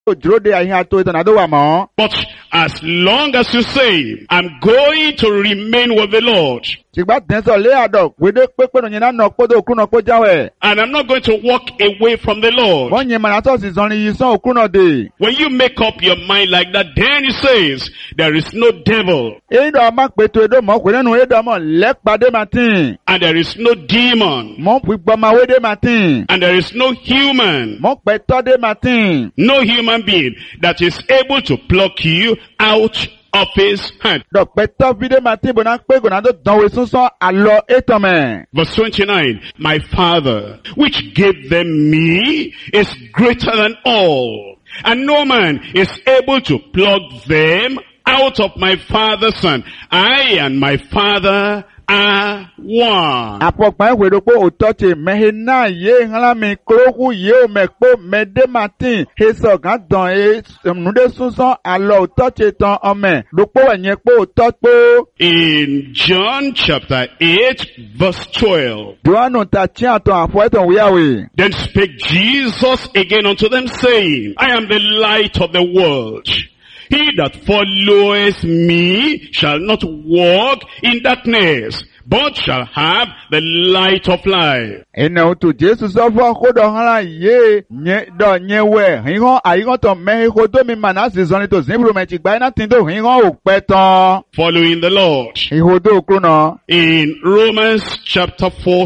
Jrode ahi to itanado wa mo. But as long as you say, I'm going to remain with the Lord, Tigba tenso le ado wede pepe no nyina no podo okru no pojawe. and I'm not going to walk away from the Lord. Won yin mana so si zon yi son okru no de. When you make up your mind like that, then he says, there is no devil, E do ma pe to edo mo kwe nenu edo mo le pade matin. and there is no demon, Mo pi gbo ma wede matin. and there is no human, Mo pe to de matin. no human being that is able to pluck you out of his hand. Do pe to vide matin bona pe go na do danwe sunsun alo etome. Verse 29, my Father, which gave them me, is greater than all, and no man is able to pluck them out of my Father's hand. I and my Father are one. Apokpa wedo po otoche mehe na ye hala mi kroku ye o me po mede matin he so gan don e nude sunsun alo otoche ton ome do po enye po otopo In John chapter 8 verse 12, duanu ta chi aton afo eton wiawe. then spake Jesus again unto them, saying, I am the light of the world. He that followeth me shall not walk in darkness, but shall have the light of life. Ene otu Jesu so fo kodo hala ye nye do nyewe hiho ayigo to mehe kodo mi manasi zoni to zimbru me chigba na tindo hiho o pe ton Following the Lord. ihodo okru no. In Romans chapter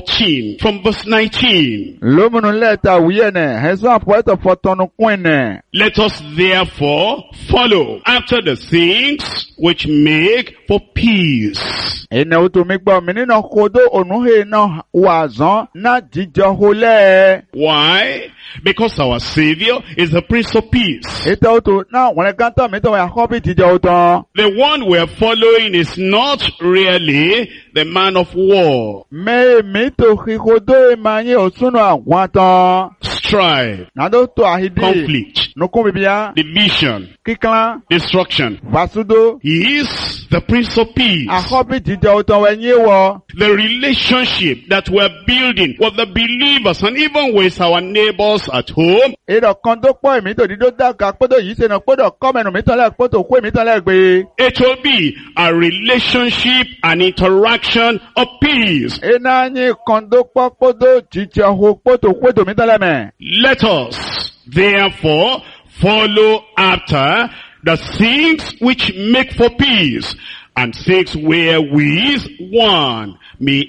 14 from verse 19. Lomunu leta wiyene heso apo eto fotonu kwene. Let us therefore follow after the things which make for peace. Ene otu mi gbo mi nino kodo onuhe na wazan na jijo hole. Why? Because our Savior is the Prince of Peace. Ito otu na wale kanta mi to wa hobi jijo otan. The one we are following is not really the man of war, Me mi to hikodo emanye osunu awatan. strife, Nado to ahidi. conflict, Nukun bibia. division, Kiklan. destruction. Vasudo. He is the Prince of Peace. Ahobi jijo otan wenye wo. The relationship that we're building with the believers and even with our neighbors at home Ero kan to po emi to dido daga podo yi se na podo komenu mi tan le poto kwe mi tan le gbe. it will be a relationship, an interaction of peace. Ena nyi kan to po podo jijo ho poto kwe do mi tan le me. Let us therefore follow after the things which make for peace, and things wherewith one may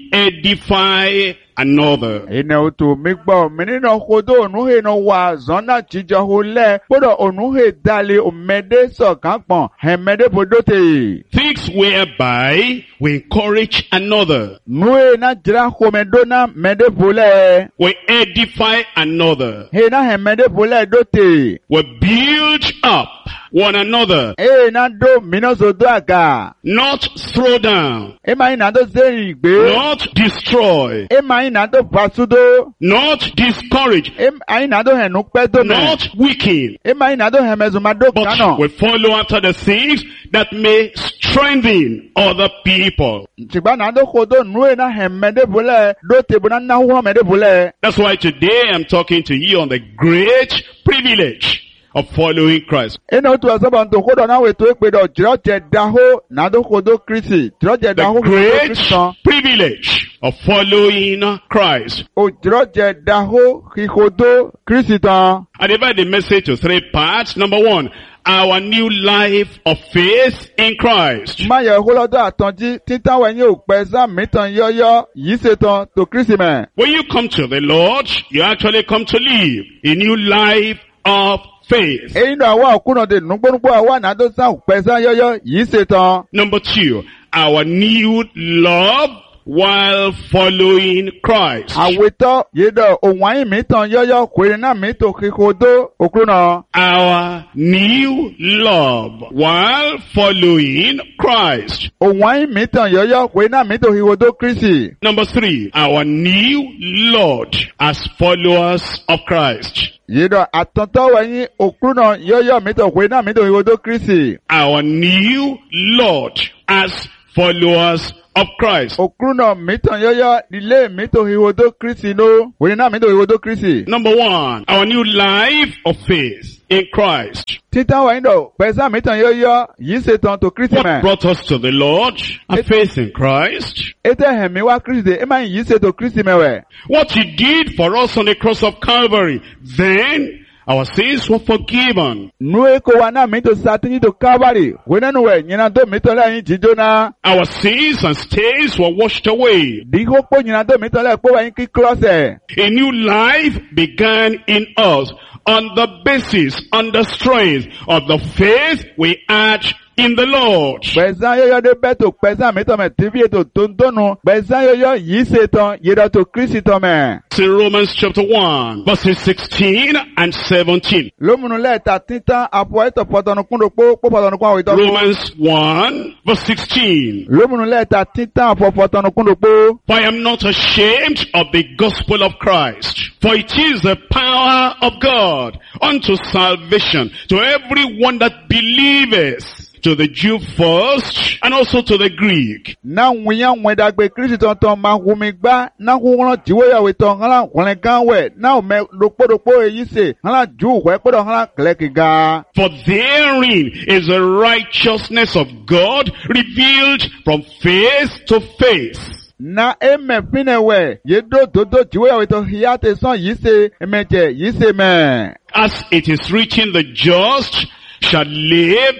edify another. Ene otu mi gbo mi nino kodo onuhe no wa zona jijo ho le podo onuhe dale omede so kan pon hemede bodote. Things whereby we encourage another, Nue na jira komedo na mede bole. we edify another, He na hemede bole dote. we build up one another, E na do minoso do aga. not throw down, E ma ina do zeri igbe. not destroy, E ma ina do basudo. not discourage, E ma ina do henu pedo me. not weaken, E ma ina do hemezuma do but kano. we follow after the things that may strengthen other people. Chigba na do kodo nue na hemede bole do tebu na huwa mede bole. That's why today I'm talking to you on the great privilege of following Christ. E na otu asaba nto kodo na wetu ekpe do jiro je daho na do kodo Kristi. Jiro je daho The kodo great Kristan. privilege of following Christ. O jiro je daho kikodo Kristi tan. I divide the message to three parts. Number one, our new life of faith in Christ. Ma ye holodo atanji titan wenye okpeza mitan yoyo yi setan to Kristi me. When you come to the Lord, you actually come to live a new life of faith. E ino awa okuno de nugbonupo awa na do sa okpeza yoyo yi setan. Number two, our new love while following Christ. Aweto yedo onwan mitan yoyo kwere na mito kikodo okruno. Our new love while following Christ. Onwan mitan yoyo kwere na mito kikodo Kristi. Number three, our new Lord as followers of Christ. Yedo atonto wenyi okruno yoyo mito kwere na mito kikodo Kristi. Our new Lord as followers of Christ. Okruno miton yoyo dile mito hiwodo Kristi no. Wenina mito hiwodo Kristi. Number one, our new life of faith in Christ. Titan wa indo pesa miton yoyo yi se ton to Kristi What me. brought us to the Lord? Our faith in Christ. Ete hemi wa Kristi e ma yi se to Kristi mewe. What he did for us on the cross of Calvary. Then our sins were forgiven. Nue ko wana mito satini to Calvary. Wenenu we nyina do mito la yin jijona. Our sins and stains were washed away. Digo po nyina do mito la po wa yin ki cross e. A new life began in us on the basis, on the strength of the faith we had in the Lord. Pesa yoyo de beto pesa mito me TV to tontonu. Pesa yoyo yi se ton yedo to Kristi to me. In Romans chapter 1, verses 16 and 17. Lomunu leta tinta apo eto potonu kundo po potonu kwa wito. Romans 1, verse 16. Lomunu leta tinta apo potonu kundo po. For I am not ashamed of the gospel of Christ, for it is the power of God unto salvation to everyone that believeth, to the Jew first, and also to the Greek. Na wiya wedagbe Kristi tonton ma humigba na huwon jiwe ya weton hala wole ganwe na o me dopo eyi se hala ju we podo hala klekiga. For therein is the righteousness of God revealed from faith to faith. Na eme finewe yedo dodo jiwe ya weton hiyate son yi se emeje yi se me. As it is written, the just shall live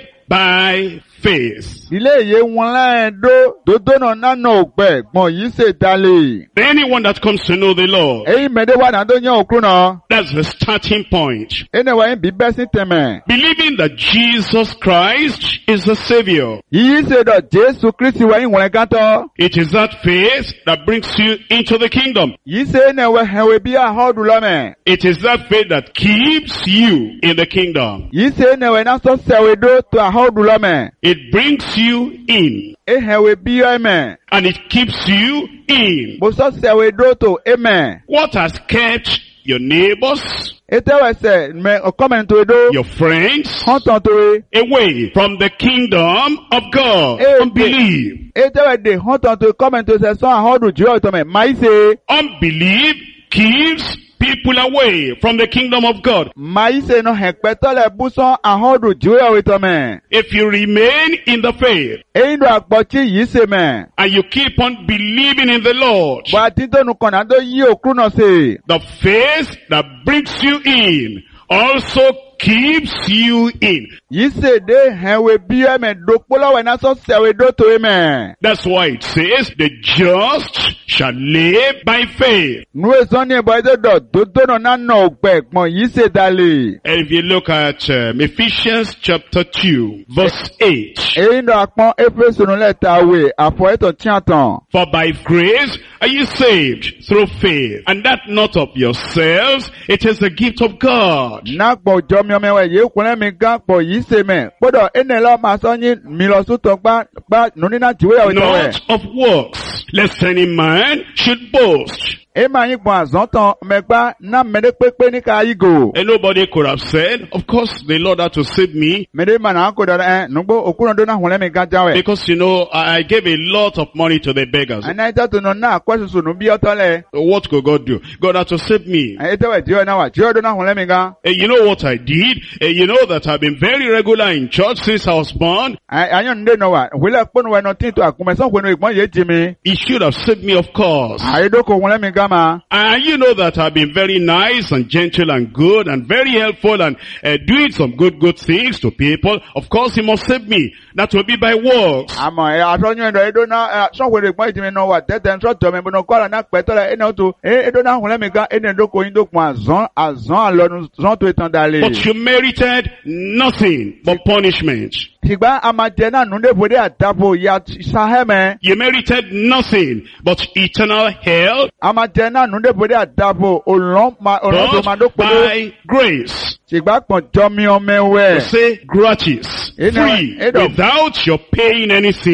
by faith. Ile ye won la dodo no na no gbe gbon yi se dale. Anyone that comes to know the Lord, Eyi mede wa na do yan okru no. that's the starting point. Ene wa yin bi besin teme. Believing that Jesus Christ is the Savior. Yi se do Jesu Kristi wa yin won kan to. It is that faith that brings you into the kingdom. Yi se ne we henwe bi a hodu lo me. It is that faith that keeps you in the kingdom. Yi se ne we na so sewe do to a hodu lo me. It brings you in. E henwe bi yo me. And it keeps you in. Bo so sewe do to amen. What has kept your neighbors, Ete we se me comment to do. your friends, Konton to away from the kingdom of God? Amen. Unbelief. Ete we de konton to comment to se so a hodu jo to me. Mai se Unbelief keeps people away from the kingdom of God. mai se no hekpeto le buson a hodu jo to me. If you remain in the faith Eyin do agbochi yi se me. and you keep on believing in the Lord, Bo atito nu kona do yi okru no se. the faith that brings you in also keeps you in. Yi se de henwe bi yo me do polo we na so sewe do to amen. That's why it says, the just shall live by faith. Nu ezon ni boy do no na no gbe gbon yi se dale. And if you look at Ephesians chapter 2, verse 8. Eyin do apon Efesu nu leta we afo eto tiatan. For by grace are you saved through faith, and that not of yourselves, it is a gift of God. Na gbo jo mi o me ye kunle mi gan po yi se me. Podo ene lo ma so yin mi lo su to gba nu ni na jiwe ya we to we. Not of works, lest any man should boast. E ma yin gbon azontan megba na mede pepe ni ka igo. And nobody could have said, of course the Lord had to save me, Mede ma na ko do nugbo okuru do na hunle mi gan jawe. because I gave a lot of money to the beggars. Anaita to no na kwesusu nu bi otole. What could God do? God had to save me. Ete we jiwe na wa jiwe do na hunle mi gan. You know what I did? You know that I've been very regular in church since I was born. Ayon nde no wa wile ponu we no tin to akumesan kwenu igbon ye jimi. He should have saved me, of course. Ayedo ko hunle mi gan ma. And you know that I've been very nice and gentle and good and very helpful and doing some good things to people. Of course, he must save me. That will be by works. Amo atonyo ndo edo na so kwenu igbon jimi no wa tete nso to me bono kwala na petole ene to edo na hunle mi gan ene do ko yin do kun azon alonu zon to etan dale. But you merited nothing but punishment. Tigba amaje na nunde bode adabo ya saheme. You merited nothing but eternal hell, Amaje na nunde bode adabo olon to ma do but polo. by grace. Tigba pon jomi o mewe. Say gratis, free, Edo. without your paying anything.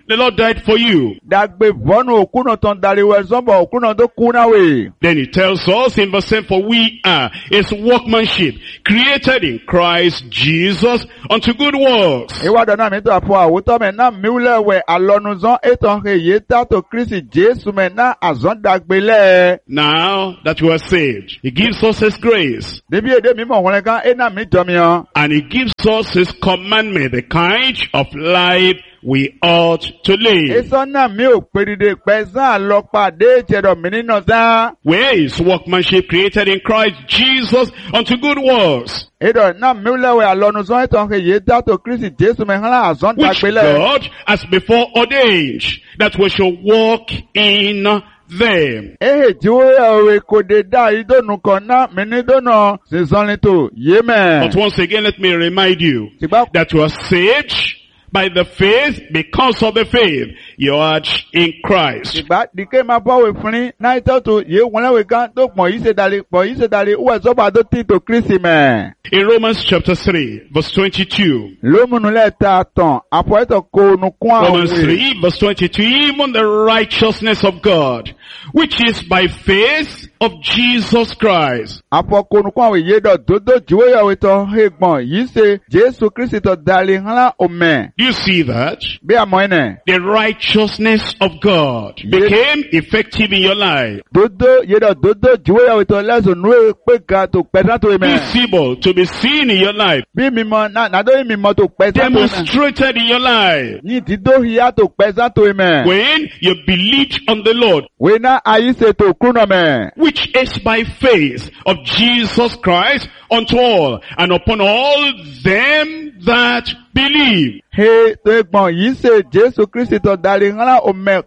The Lord died for you. Dagbe vonu okuno ton dariwe zombo okuno do kunawe. Then he tells us in verse 7, for we are his workmanship, created in Christ Jesus unto good works. Ewa dona mi to apo awoto me na miulewe alonuzon eton heyeta to Kristi Jesu me na azon dagbele. Now that we are saved, he gives us his grace. Debi ede mi mo woneka ena mi domion. And he gives us his commandment, the kind of life we ought to live. Eso na mi o peride pezan lo pade chedo mi nino zan. Where is workmanship created in Christ Jesus unto good works, Edo na miulewe alonuzon eton heyeta to Kristi Jesu me hala azon which dagbele. God has before ordained that we shall walk in them. Ehe jiwe owe kode da idonu kona minidono sizonito yeme. But once again, let me remind you Sigba that you are saved by the faith, because of the faith you are in Christ. sigba dike ma bawe funi na ito to ye wonlewe kan to po ise dale uwe zoba do ti to Kristi me. In Romans chapter 3, verse 22. Lo munule ta ton apo eto ko nu kwa Romans 3, verse 22. Even the righteousness of God, which is by faith of Jesus Christ. Apo ko nu kwa we ye do dodo jiwe ya we to hegbon yi se Jesu Kristi to dale hala ome. Do you see that? Be amoine. The righteousness of God became effective in your life. Dodo ye do dodo jiwe ya we to leso nu pe ga to pesa to me. Visible to be seen in your life. Bí mímọ́ na do mímọ́ tó pesa to me. Demonstrated in your life. Ni ti do hiya to pesa to me. When you believed on the Lord, We na ayi se to kuno me. which is by faith of Jesus Christ unto all, and upon all them that believe. He to egbon yi se Jesu Kristi to dali hala ome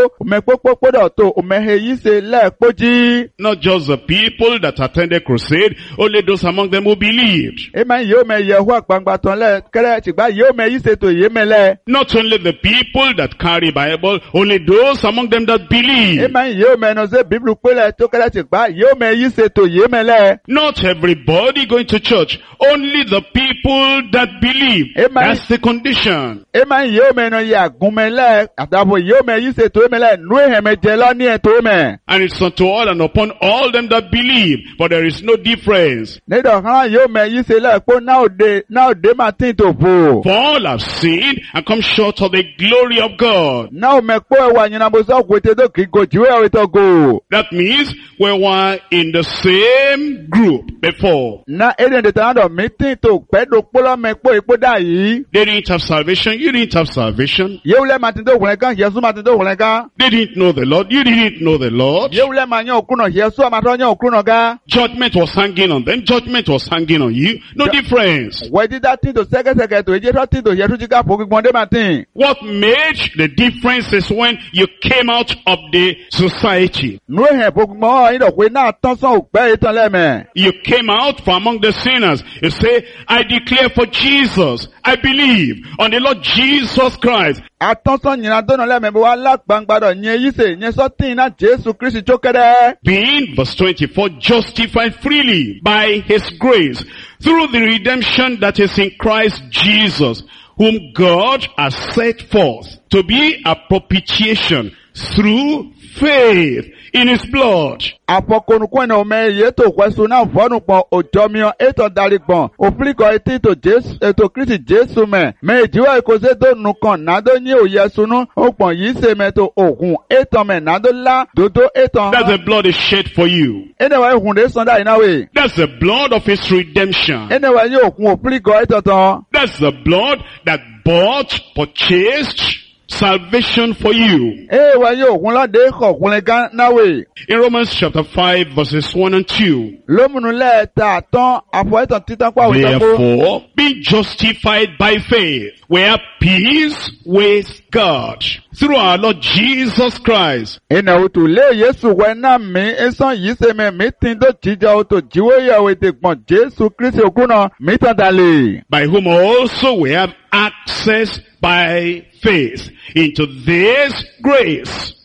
popo podo to ome he yi se le poji. Not just the people that attended crusade, only those among them who believed. E ma yo me Yehowa gbangba ton le kere tigba yo me yi se to ye me le. Not only the people that carry Bible, only those among them that E believe. ma yo me no se Bible pe le to kere tigba yo me yi se to ye me le. Not everybody going to church, only the people that believe. Amen. That's the condition. E ma yo me no ya gume le atabo yo me yi se to me le nu he me je lo ni e to me. And it's unto all and upon all them that believe, but there is no difference. Ne do han yo me yi se le po na ode ma tin to bo. For all have sinned and come short of the glory of God. Na o me po e wa nyina bo so kwete do ki go jiwe we to go. That means we were in the same group before. Na eden de tan do mi tin to pe do polo me po ipo da yi. They didn't have salvation. You didn't have salvation. Yewule ma tin do won kan Yesu ma tin do won kan. They didn't know the Lord. You didn't know the Lord. Yewule ma yan okuno Yesu ma to yan okuno ga. Judgment was hanging on them. Judgment was hanging on you. No difference. We did that thing to seke to eje to tin to Yesu ji ka po gbon de ma tin. What made the difference is when you came out of the society. Nu he po gbon yin do pe na tan san o pe itan le me. You came out from among the sinners. You say, I declare for Jesus. I believe on the Lord Jesus Christ. Atansan nyina dono le me bo wa la gbangba do yen yi se yen so tin na Jesu Kristi chokere. Being, verse 24, justified freely by his grace through the redemption that is in Christ Jesus, whom God has set forth to be a propitiation through faith in his blood. Apokonukun na ome ye to kwesu na vonu pon ojomio eto daligbon ofliko eti to Jesu eto Kristi Jesu me jiwa ko se do nukan na do ni oye sunu opon yi se me to ogun eto me na do la dodo eto. That's the blood is shed for you. Anyway hun de sonda ina we. That's the blood of his redemption. Anyway ni okun ofliko eto ton. That's the blood that bought, purchased salvation for you. Wa yo okun la de ko kun le gan na we. In Romans chapter 5 verses 1 and 2. Lo munu le ta ton apo eto titan kwa we ton. Therefore, being justified by faith, we have peace with God through our Lord Jesus Christ. Ina utu le Yesu we na mi esan yi se me mi tin do jija o to jiwe ya we te gbon Jesu Kristi okuno mi tan dale. By whom also we have access by faith into this grace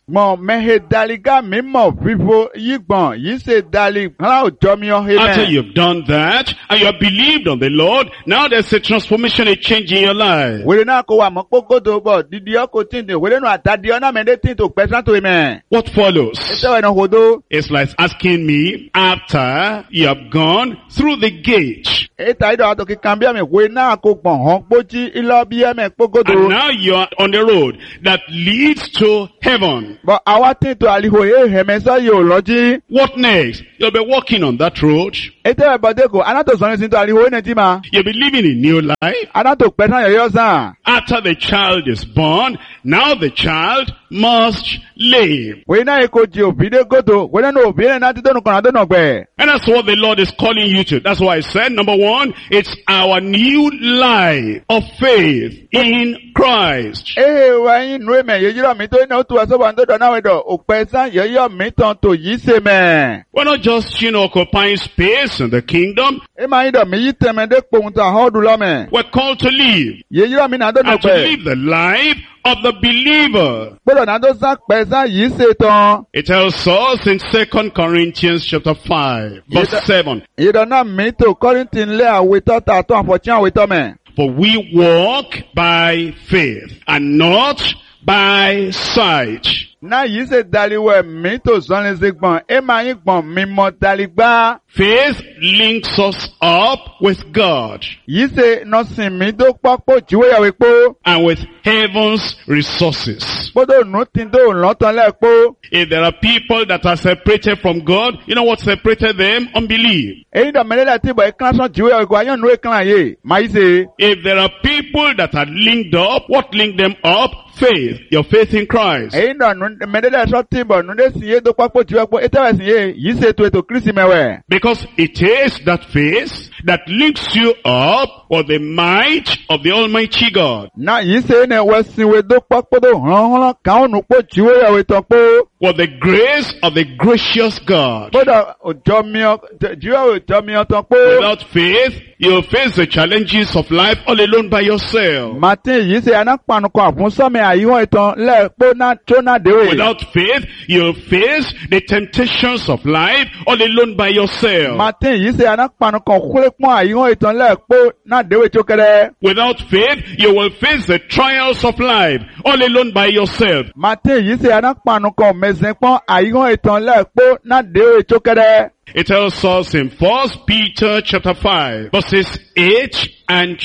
Mo mehe daliga mimo vivo yigbon yise dali hala ojomio After amen. you've done that, and you have believed on the Lord, now there's a transformation, a change in your life. Wele na ko wa mo pogodo bo didi oko tinde wele no atadi ona mende tin to pesan to amen. What follows? Ese we no hodo It's like asking me, after you have gone through the gate, eta ido ato ki kambia me we na ko gbon hon poji ilo bi eme and pogodo. now you're on the road that leads to heaven. But awa tin to aliho e hemesa yo loji. What next? You'll be walking on that road. Ete we bode ko anato sonin sin to aliho ne ti ma. You'll be living a new life. Anato pesan yo san. After the child is born, now the child must live. We na e ko ji obide godo we no obide na ti donu kan adonu gbe. And that's what the Lord is calling you to. That's why I said, number one, it's our new life of faith in Christ. Wa yin nu eme ye jiro mi to ina otu aso ba ndo na we do o pesan yo mi ton to yi se me. We're not just, occupying space in the kingdom. E ma yin do mi yi teme de pohun ta hodu lo me. We're called to live. Ye jiro mi na do no And to gbe. live the life of the believer. Gbọ́dọ̀ na do san pesan yi se ton. It tells us in 2 Corinthians chapter 5, verse 7. Ye do na mi to Korintin le awe to ta ton afochin awe to me. For we walk by faith and not by sight. Na yi se daliwe mi to zon le se gbon. E ma yin gbon mi mo daligba. Faith links us up with God Yi se no sin mi do popo jiwe yawe po. and with heaven's resources. Gbọ́dọ̀ nu tin do lon ton le po. If there are people that are separated from God, you know what separated them? Unbelief. Eyin do mele la ti bo e kan son jiwe yawe ko ayan nu e kan ye. Ma yi se. If there are people that are linked up, what linked them up? Faith. Your faith in Christ. Eyin do nu mele la so ti bo nu de sin ye do popo jiwe po. Ete we sin ye yi se to eto Kristi mewe. Because it is that faith that links you up with the might of the Almighty God. Na yi se ne we sin we do popo do hon kan nu po jiwe yawe ton po. With the grace of the gracious God. Gbọ́dọ̀ ojo mi o jiwe ojo mi o ton po. Without faith, you'll face the challenges of life all alone by yourself. Martin yi se anapanu ko afun so me ayiwon itan le po na to na dewe. Without faith, you'll face the temptations of life all alone by yourself. Martin yi se anapanu ko kule pon ayiwon itan le po na dewe chokere. Without faith, you will face the trials of life all alone by yourself. Martin yi se anapanu ko mezen pon ayiwon itan le po na dewe chokere. It tells us in 1 Peter chapter 5, verses 8 and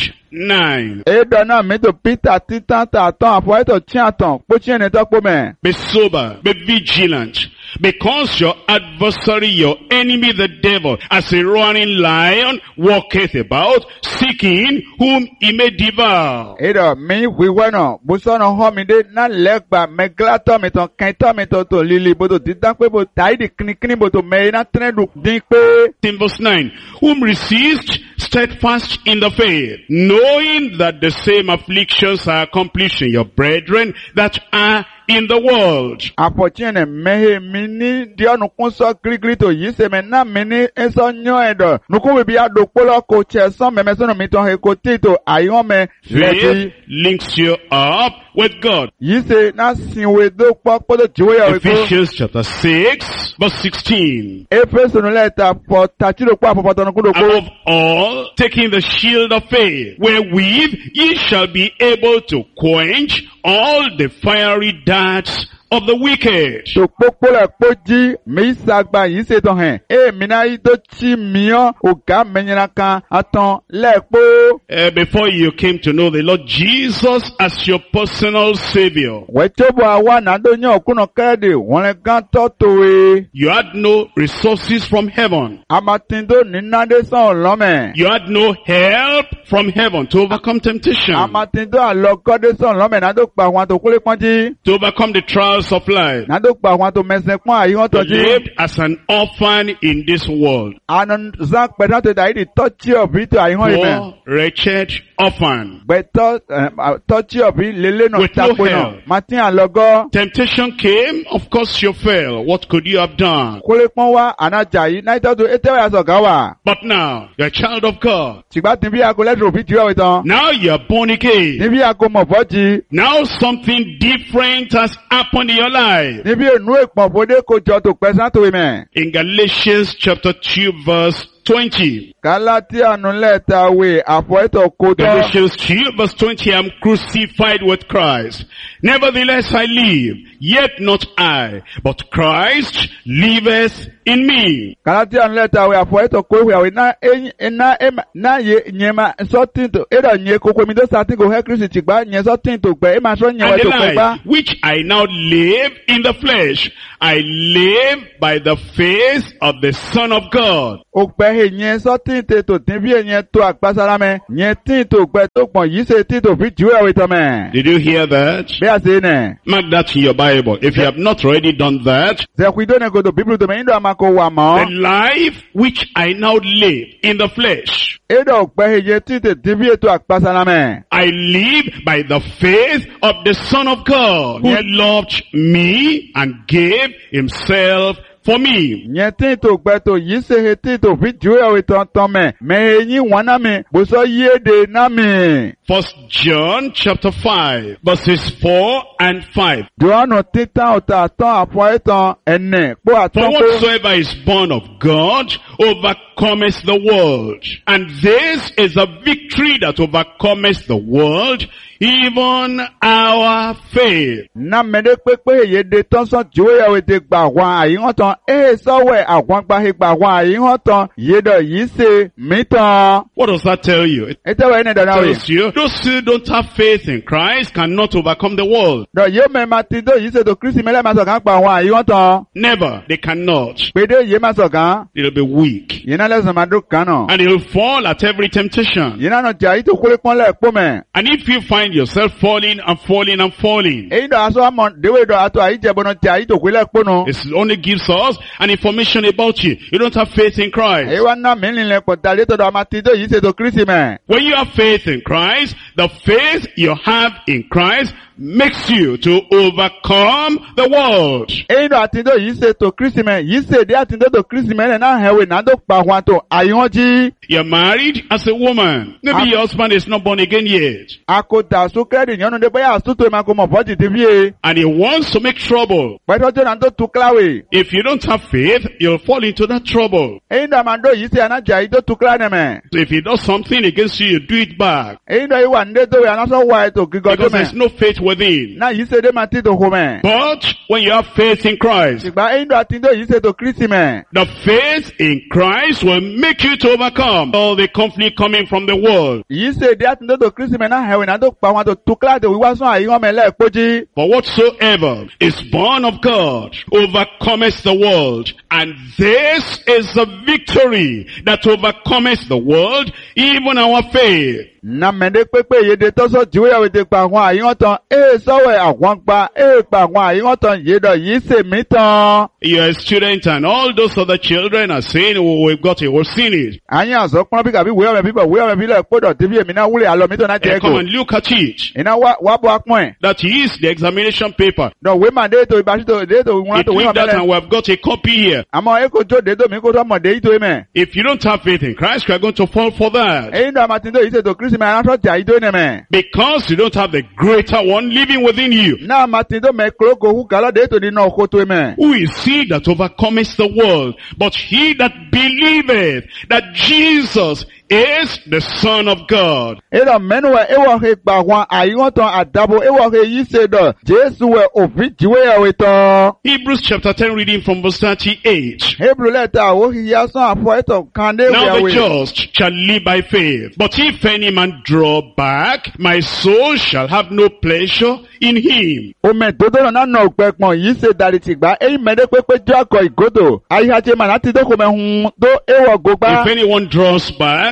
9. Ebe na mi to Peter titan ta ton afo eto chiatan po chien to po me. Be sober, be vigilant, because your adversary, your enemy, the devil, as a roaring lion, walketh about, seeking whom he may devour. Edo mi wiwe no buso no ho mi de na legba me glato mi ton kan to mi to lili bodo didan pe bo tai di kini bodo me na tredu din pe. In verse 9, whom resist steadfast in the faith, knowing that the same afflictions are accomplished in your brethren that are in the world. Apochene mehe mini dio nukun so grigri to yi se me na mini eso nyo edo. Nukun we bi adokpolo ko che so me so no mi ton he ko tito ayon me Faith leti. links you up with God. Yi se na sinwe do popo do jiwe ya we ko. Ephesians chapter 6, verse 16. Efeso no leta po tachiro kwa popo to nukudo ko. Above all, taking the shield of faith, wherewith ye shall be able to quench all the fiery darts of the wicked. To popo le poji mi sagba yi se to hen. E mina yi do chi miyo o ga menyina kan aton le po. Before you came to know the Lord Jesus as your personal Savior, Wechobo awa na do nyo kuno kede won le gan to towe. you had no resources from heaven. Amatindo ni nade son lome. You had no help from heaven to overcome temptation, Amatindo alokode son lome na do pa wan to kule ponji. to overcome the trials of life. Na do pa wan to mesen pon ayi won You to ji. lived as an orphan in this world. Anon zak peda to dai di touch of it ayi won ime. Poor, wretched orphan. Gbẹ̀tọ́ tọ́tí ọ̀bí lélẹ́ náà With no tako náà. help. Martin àlọ́gọ́. Temptation came, of course you fell. What could you have done? Kólé pọ́n wá ànájà yìí náà ìtọ́jú ètẹ́wẹ̀ àṣọ̀gá wà. But now, you're a child of God. Ṣùgbọ́n tí bí aago lẹ́tọ̀ òbí tiwọ́ ìtàn. Now you're born again. Níbi aago mọ̀fọ́ ti. Now something different has happened in your life. Níbi ènú ìpọ̀nfọ́dé kò jọ tó pẹ́ sátò ìmẹ̀. In Galatians chapter 2 verse 20. Gálátíà nulẹ̀ tàwé àfọ̀ ètò kò tọ́. Galatians 2 verse 20, I'm crucified with Christ. Nevertheless I live, yet not I, but Christ liveth in me. Gálátíà nulẹ̀ tàwé àfọ̀ ètò kò ìwé àwẹ̀ náà yé nyẹ́mà sọ́tìntò èdè nyẹ́ kókó mi tó sàtìkò hẹ́ Kristi tìgbà nyẹ́ sọ́tìntò gbẹ́ ẹ̀ máa sọ nyẹ́ And wẹ́ the tó pẹ́ gbá. life which I now live in the flesh, I live by the faith of the Son of God. Ògbẹ́ ènyẹ sọ́tìntò tó dín bí ènyẹ tó àgbàsára mẹ́. Nyẹ́ tìntò gbẹ tó pọ̀ yìí ṣe tìntò fi jù ẹ̀wẹ̀ tọ́ mẹ́. Did you hear that? Bí a ṣe nẹ̀. Mark that in your Bible. If you have not already done that, Zẹ̀kú ìdó nẹ̀gọ́dọ̀ bíbélì tó mẹ́yìn dọ̀ àmàkò wà the mọ́. life which I now live in the flesh, Èdè ògbẹ́ ènyẹ tìntò dín bí ètò àgbàsára mẹ́. I live by the faith of the Son of God, who loved me and gave himself for me. Nyɛ tìntò gbɛtò yìí ṣe he tìntò fi jù ẹ̀wẹ̀ tọ̀ntọ̀n mẹ́. Mẹ́ eyín wọn náà mi, bùsọ̀ yéde náà mi. 1 John chapter 5 verses 4 and 5. Jòhánù títàn ọ̀tà àtọ́ àfọ̀ ẹ̀tàn ẹ̀nẹ̀ kpó For àtọ́ kó. whatsoever is born of God overcometh the world. And this is a victory that overcometh the world, even our faith. Na mẹ́lẹ́ pépé yéde tọ́sán jù ẹ̀wẹ̀ ti gbà wọn àyíwọ̀n tán. Ee sọ́wẹ̀ àwọn gbahe gbà wọn àyíwọ̀n tán. Yédọ̀ yìí ṣe mí tán. What does that tell you? It Ètẹ́wẹ̀ ẹni dáná wẹ̀. tells you those who don't have faith in Christ cannot overcome the world. Dọ̀ yé mẹ́ ma ti dó yìí ṣe tó Kristi mẹ́lẹ́ ma sọ̀kan gbà wọn àyíwọ̀n tán. Never. They cannot. Pédé yé ma sọ̀kan. They'll be weak. Yìí náà lẹ́sìn ma dún kan náà. And they'll fall at every temptation. Yìí náà nọ tí àyí tó kólé pọ́nlẹ̀ kpó mẹ́. And if you find yourself falling and falling and falling, Èyí dọ̀ aṣọ àmọ̀ déwé dọ̀ àtọ̀ àyí jẹ̀bọ̀nà tí àyí tó kólé kpó nù. it only gives us an information about you. You don't have faith in Christ. Èyí wá ná mí nílẹ̀ pọ̀ tàlẹ́ tó dọ̀ àmà tí tó yìí ṣe tó Kristi mẹ́. When you have faith in Christ, the faith you have in Christ makes you to overcome the world. Èyí dọ̀ àti tó yìí ṣe tó Kristi mẹ́. Yìí ṣe dé àti tó Kristi mẹ́ náà hẹ̀wé náà tó pa wọn tó àyíwọ̀n jí. You're married as a woman. Maybe your husband is not born again yet. Àkótà sókèrèdì yẹn dé bóyá àtúntò ìmọ̀ kò mọ̀ fọ́jì ti bí e. And he wants to make trouble. Pẹ̀tọ́ tó náà tó tu kíláwé. If you don't have faith, you'll fall into that trouble. Èyí dọ̀ àmà dó yìí ṣe ànájà yìí tó tu kíláwé mẹ́. So if he does something against you, you do it back. Èyí dọ̀ ìwà ndé tó wẹ̀ ànásọ̀ wà ètò gígọ́ tó Because there's mẹ́. no faith within. Náà yìí ṣe dé máa tí tó kó mẹ́. But when you have faith in Christ, Ṣùgbọ́n èyí dọ̀ àti tó yìí ṣe tó Kristi mẹ́. the faith in Christ will make you to overcome all the conflict coming from the world. Yìí ṣe dé àti tó Kristi mẹ́ náà hẹ̀wé náà tó pa wọn tó tu kíláwé tó wíwá sún àyíwọ̀n mẹ́ lẹ́ẹ̀kpọ́jì. For whatsoever is born of God overcometh the world. And this is the victory that overcometh the world, even our faith. Na mẹ́ndé pépé yéde tọ́sọ̀ jìwé yàwé ti pa àwọn àyíwọ̀n tán. Ee sọ́wẹ̀ àwọn gba pa àwọn àyíwọ̀n tán yédọ̀ yìí ṣe mí tán. You're a student and all those other children are saying, oh, we've got it, we've seen it. Àyìn àzọ́ pọ́n bí kàbí wíwọ́ mẹ́ bíbọ̀ wíwọ́ mẹ́ bílẹ̀ kpọ́dọ̀ tí bí èmi náà wúlẹ̀ àlọ́ mi tó náà jẹ́ Come kò. and look at it. Iná wá bọ́ apọ́n ẹ̀. That is the examination paper. Dọ̀ wé màá dé ètò ìbáṣítò dé ètò ìwọ̀n It tó wé read màá that and bẹ́lẹ̀. we have got a copy here. Àmọ́ èkó jó dé tó mi kó tó mọ̀ dé ìtò mẹ́. If you don't have faith in Christ, you are going to fall for that. Èyí dọ̀ àmàtí tó yìí ṣètò Kristi mẹ́ aráṣọ́ jà ìdó ní mẹ́. Because you don't have the greater one living within you. Náà àmàtí tó mẹ́ kúrókò hù kálọ̀ dé ètò nínú ọkọ̀ tó mẹ́. Who is he that overcometh the world? But he that believeth that Jesus is the Son of God. Èdò mẹ́nuwẹ̀ ewọ̀ he gbà wọn àyíwọ̀n tán àdàbò ewọ̀ he yìí ṣe dọ̀ Jésù wẹ̀ òfin jìwé yàwé tán. Hebrews chapter 10 reading from verse 38. Hebrew lẹ́tà àwọn òhìyà sàn àfọ̀ ètò kan dé Now the wíyàwé. just shall live by faith. But if any man draw back, my soul shall have no pleasure in him. Ome dodo na nọ òpẹpọn yìí ṣe dàrí tìgbà èyí mẹ́lẹ́ pépé jọ akọ ìgòdò. Àyíhájẹ́ màá láti dókò mẹ́hun tó éwọ̀ gbogbo. If anyone draws back,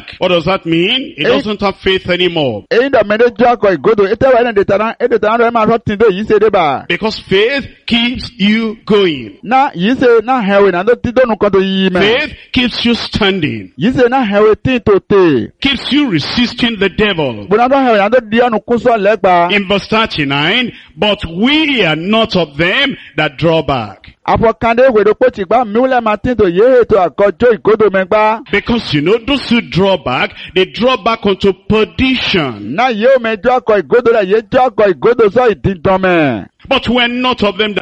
back. What does that mean? He doesn't have faith anymore. Èyí dọ̀ mẹ́lẹ́ jọ́ akọ ìgòdò, ètò ẹ̀wẹ̀ èdè tàná rẹ̀ máa rọ́ tìǹdó yìí ṣe dé bá. Because faith keeps you going. Na yìí ṣe náà hẹ̀wẹ̀ náà tó tìǹdó nǹkan tó yí mẹ́. Faith keeps you standing. Yìí ṣe náà hẹ̀wẹ̀ tí tó tè. Keeps you resisting the devil. Bùnà tó hẹ̀wẹ̀ náà tó di ọ̀nù kúsọ̀ lẹ́gbàá. In verse 39, but we are not of them that draw back. Afọkande wèdò pé tìgbà miwulẹ̀ máa tí tó yé ètò àkọjọ́ ìgòdò mẹ́gbà. Because you know, those who draw back, they draw back unto perdition. Na yóò mẹ́jọ́ akọ ìgòdò rẹ̀ yé jọ́ akọ ìgòdò sọ ìdíndọ́mẹ́. But we are not of them that,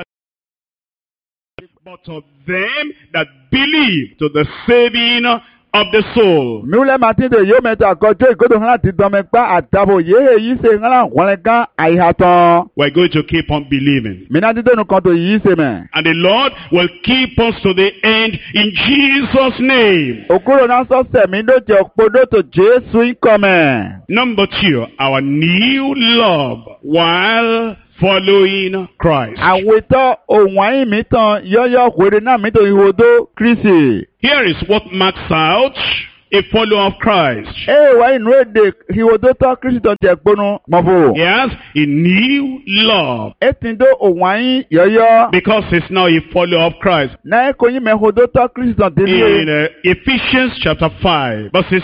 but of them that believe to the saving of the soul. Miwulẹ̀ máa tí tó yóò mẹ́jọ́ àkọjọ́ ìgòdò hàn láti dọ́mẹ́gbà àdàbò yé èyí ṣe hàn wọ́lẹ́gán àyíhàtàn. We're going to keep on believing. Mìíràn dídé nìkan tó yìí ṣe mẹ́. And the Lord will keep us to the end in Jesus' name. Òkúrò náà sọ́sẹ̀ mi ló jẹ́ òpódó tó Jésù ìkọ́mẹ̀. Number 2, our new love while following Christ. Àwòtọ́ òun àyìn mi tán yọ́yọ́ wèrè náà mi tó ìhòòdó Kristi. Here is what marks out a follower of Christ. Wá inú èdè ìhòòdó tọ́ Kristi tó jẹ́ gbónú mọ́bù. He has a new love Ètìndó òun àyìn yọ́yọ́. because he's now a follower of Christ. Náà kò yín mẹ́hòòdó tọ́ Kristi tó délé. In Ephesians chapter 5, verses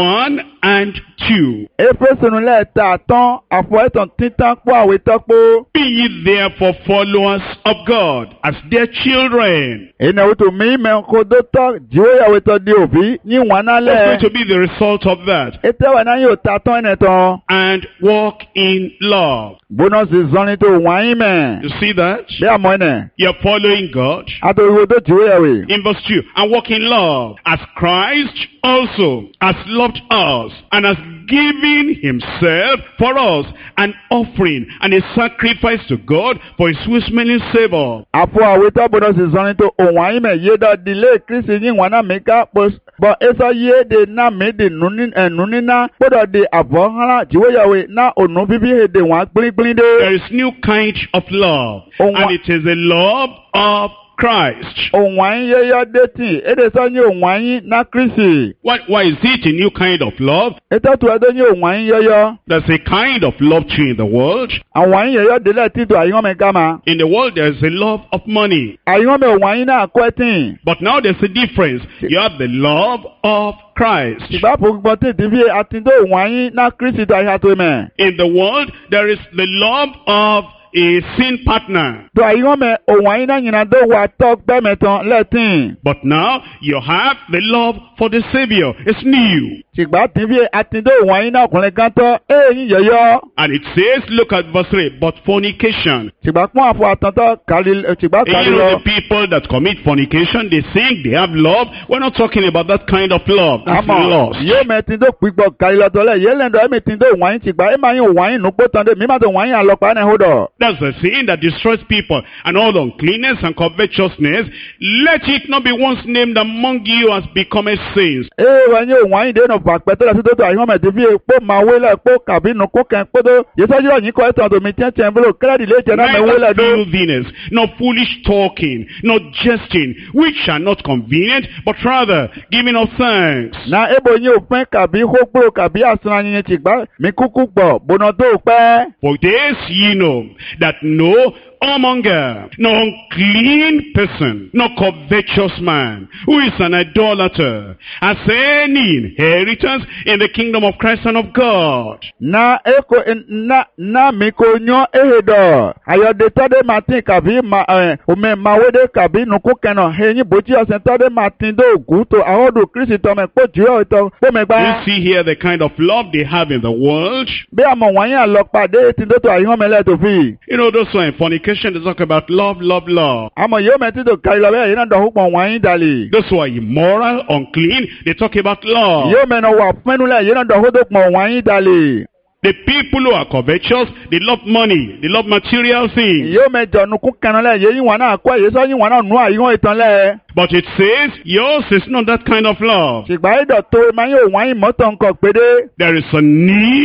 1 and 2. Éfésù lẹ́ẹ̀ta tán àfọ̀ ẹ̀tàn títàn pọ̀ àwòtọ́ pọ̀. Be ye therefore followers of God as their children. Ìnáwó tó mí mẹ́hòòdó tọ́ jíwé àwòtọ́ di òbí yíwọ̀n náà lẹ̀. What's going to be the result of that? Ètẹ́wà náà yóò ta tán ẹ̀nẹ̀ tán. And walk in love. Bónọ́sì zọ́ni tó wọ́n yín mẹ́. You see that? Bí àmọ́ ẹ̀nẹ̀. You're following God. Àtò ìhòòdó jíwé àwè. In verse 2, and walk in love, as Christ also has loved us, and has given himself for us, an offering and a sacrifice to God for his swift-smelling savor. Àfọ̀ àwòtọ́ bónọ́sì zọ́ni tó òun yín mẹ́ yé dọ́ dilé Kristi yín wọn náà mi ká bọ̀ ẹ̀sọ́ yé de náà mi di ẹ̀nú níná gbọ́dọ̀ di àbọ̀ hàn jíwé yàwé náà ònú bíbí èdè wọn gbíngbín dé. There is new kind of love, and it is the love of Christ. Òun yín yẹ́yọ́ détì èdè sọ ní òun yín ná Kristi. Why is it a new kind of love? Ètò tó ẹjọ́ ní òun yín yẹ́yọ́. There's a kind of love too in the world. Àwọn yín yẹ́yọ́ délẹ̀ títò àyíwọ́n mi ká ma. In the world, there's a love of money. Àyíwọ́n mi òun yín náà kọ́ ẹ̀tìn. But now there's a difference. You have the love of Christ. Ṣùgbọ́n àpògbọ́n tí ìdíbí àtìndó òun yín ná Kristi tó àyíká tó mẹ́. In the world, there is the love of a sin partner. Tó àyíwọ́n mi òun yín náà yìnbọn tó wà tọ́ gbẹ́mẹ̀tàn lẹ́tìn. But now you have the love for the Savior. It's new. Ṣùgbọ́n àtìndí àtìndó òun yín náà ọkùnrin kan tọ́ èyí yọ̀yọ́. And it says, look at verse 3, but fornication. Ṣùgbọ́n pọ́n àfọ àtàntọ́ ṣùgbọ́n kárí You lọ. know, the people that commit fornication, they think they have love. We're not talking about that kind of love. That's Àmọ́ lost. yóò mẹ́tìndó pípọ̀ kárí lọ tọ́lẹ̀ yé lẹ́ndọ̀ ẹ̀mẹ́tìndó òun yín ṣùgbọ́n ẹ̀ máa yín òun yín nùgbó tán dé mímọ́ tó òun yín àlọ́pàá náà hódọ̀. That's the sin that destroys people, and all uncleanness and covetousness. Let it not be once named among you as becometh saints. Wọ́n yín òun yín dénú pàpẹ́ tó lọ sí tótó àyíwọ́n mẹ́tì bí epo máa wélẹ̀ epo kàbí nù kó kẹ́ kótó. Yẹ́sọ́jú ọ̀yìn kọ́ ẹ̀tàn tòmí tiẹ̀ bolo kẹ́lẹ́dì lé jẹ́ náà mẹ́wélẹ̀ Neither dó. filthiness, nor foolish talking, nor jesting, which are not convenient, but rather giving of thanks. Na ebo yín òpin kàbí hógbó kàbí àsun yín tìgbà mi kúkú gbọ̀ bóná tó pẹ́. For this ye know, that no whoremonger, no unclean person, no covetous man, who is an idolater, has any inheritance in the kingdom of Christ and of God. Na eko na mi ko nyo ehedo. Ayode tade matin kàbí ome mawede kàbí nuku keno. Henyi bochi osen tade matin do guto ahodo Kristi tome po jiyo ito po megba. You see here the kind of love they have in the world. Bí àmọ̀ wọ̀nyí àlọ́pàdé tí tó tó àyíwọ́n mẹ́lẹ̀ tó fi. You know, those who are in fornication, they talk about love, love, love. Àmọ̀ yóò mẹ́tí tó kárí lọ bẹ́ẹ̀ yìí náà dọ̀húpọ̀ wọ̀nyí dàlí. Those who are immoral, unclean, they talk about love. Yóò mẹ́nà wà fẹ́nulẹ̀ yìí náà dọ̀húpọ̀ wọ̀nyí dàlí. The people who are covetous, they love money, they love material things. Yóò mẹ́jọ nukú kẹnulẹ̀ yìí wọn náà kọ́ èyí sọ́yìn wọn náà nú àyíwọ́n ìtànlẹ̀. But it says, yours is not that kind of love. Ṣùgbọ́n ìdọ̀ tó máa yóò wọ̀nyí mọ́tò nǹkan pédé. There is a new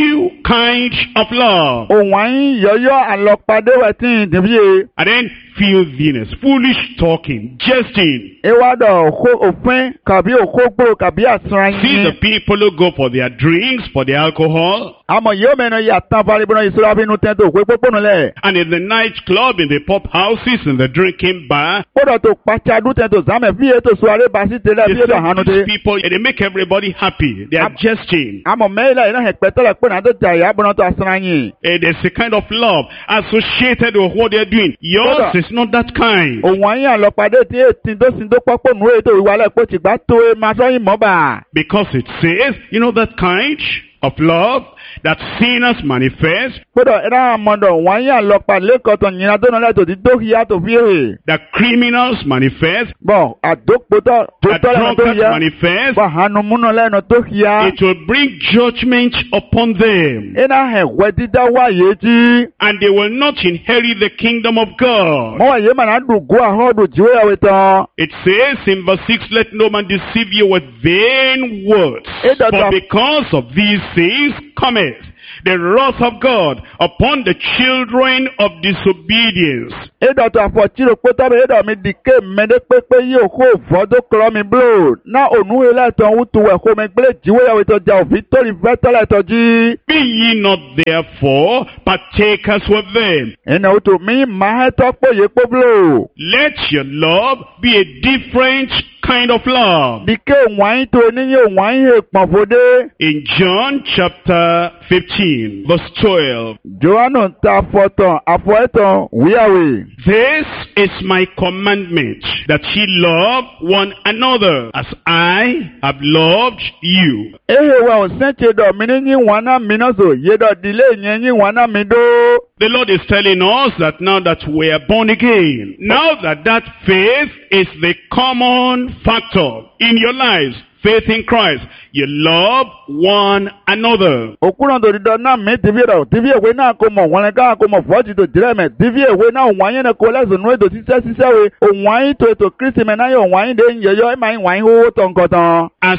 kind of love. Òun àyín yọ̀yọ́ àlọ́pàdé wẹ̀ tí ì dìbíye. And then filthiness, foolish talking, jesting. Ewádọ̀ òfin kàbí òkógbò kàbí àsìnrán See the yín. people who go for their drinks, for their alcohol, Àmọ̀ yóò mẹ́nu yà tán faribọ́nà ìṣúra bínú tẹ́ntò òkú pópónù lẹ̀. and in the nightclub, in the pub houses, in the drinking bar. Kódà tó pàṣẹ tẹ́ntò sámẹ̀ fi ètò suwaré bá sí tẹ́lẹ̀ They bí ètò àhánu say dé. these people, they make everybody happy. They are jesting. Àmọ̀ mẹ́lẹ̀ iná hẹ̀pẹ́ tọ́lẹ̀ pé náà tó jà yà bọ́nà tó àsìnrán yín. There's a kind of love associated with what they're doing. Yours is not that kind. Òun àyín àlọ́pàdé tí ètí tó sin tó pọ́pọ́ nù ètò ìwálẹ̀ pé tìgbà tó e máa sọ́yìn mọ́bà. Because it says, you know that kind of love that sinners manifest, Kódà ẹ̀rọ àmọ̀dọ̀ òun àyín àlọ́pàdé lẹ́kọ̀ọ́tọ̀ yìnyín tó náà lẹ́tọ̀ tí tó yá tó fi hè. that criminals manifest, Bọ̀ àdókòtò tó that tọ́lẹ̀ tó drunkards yá. manifest. Bọ̀ àánú múnú lẹ́nu tó yá. It will bring judgment upon them, Iná ẹ̀wẹ́ dídá wáyé tí. and they will not inherit the kingdom of God. Mọ́ wáyé màá dùgú àhọ́dù jíwé yàwé tán. It says in verse 6, let no man deceive you with vain words. It does For not- because of these things cometh the wrath of God upon the children of disobedience. Ìdọ̀tọ̀ àfọ̀tìrò pété mi ìdọ̀ mi dìké mẹ́lẹ́ pépé yóò kó fọ́dún kúrọ́ mi bló. Ná ònú ilé ẹ̀tọ́ ń tu ẹ̀kọ́ mi gbélé jíwé yàwé tó jà òfin tó rí fẹ́ tọ́lẹ̀ tó jí. Be ye not therefore partakers with them. Ìnà òtò mi máa ń tọ́ pé yé pé bló. Let your love be a different kind of love. Dìké wáyé tó níyẹn wáyé èèpọ̀n fòdé. In John chapter 15, verse 12. Jòhánù ta àfọ̀tàn àfọ̀ẹ́tàn wíyàwé. This is my commandment, that ye love one another as I have loved you. Ehe wa òsèǹtì dọ̀ mí ní yín wọn náà mi náà sò yé dọ̀ dílé yẹn yín wọn náà mi dó. The Lord is telling us that now that we are born again, now that faith is the common factor in your lives, faith in Christ, you love one another. Òkúrọ̀ tó dídọ̀ náà mi tìbí rẹ̀ tìbí èwe náà kò mọ̀ wọ́n ká kò mọ̀ fọ́ọ̀tì tó dìrẹ́ mẹ́ tìbí èwe náà òun àyẹ̀nẹ̀ kò lẹ́sùn nú ètò ṣiṣẹ́ we òun àyìn tó ètò Kristi mẹ́ náà yẹ òun àyìn dé ń yẹyọ ẹ̀ máa ń wáyìn owó tọ̀ nǹkan tán. As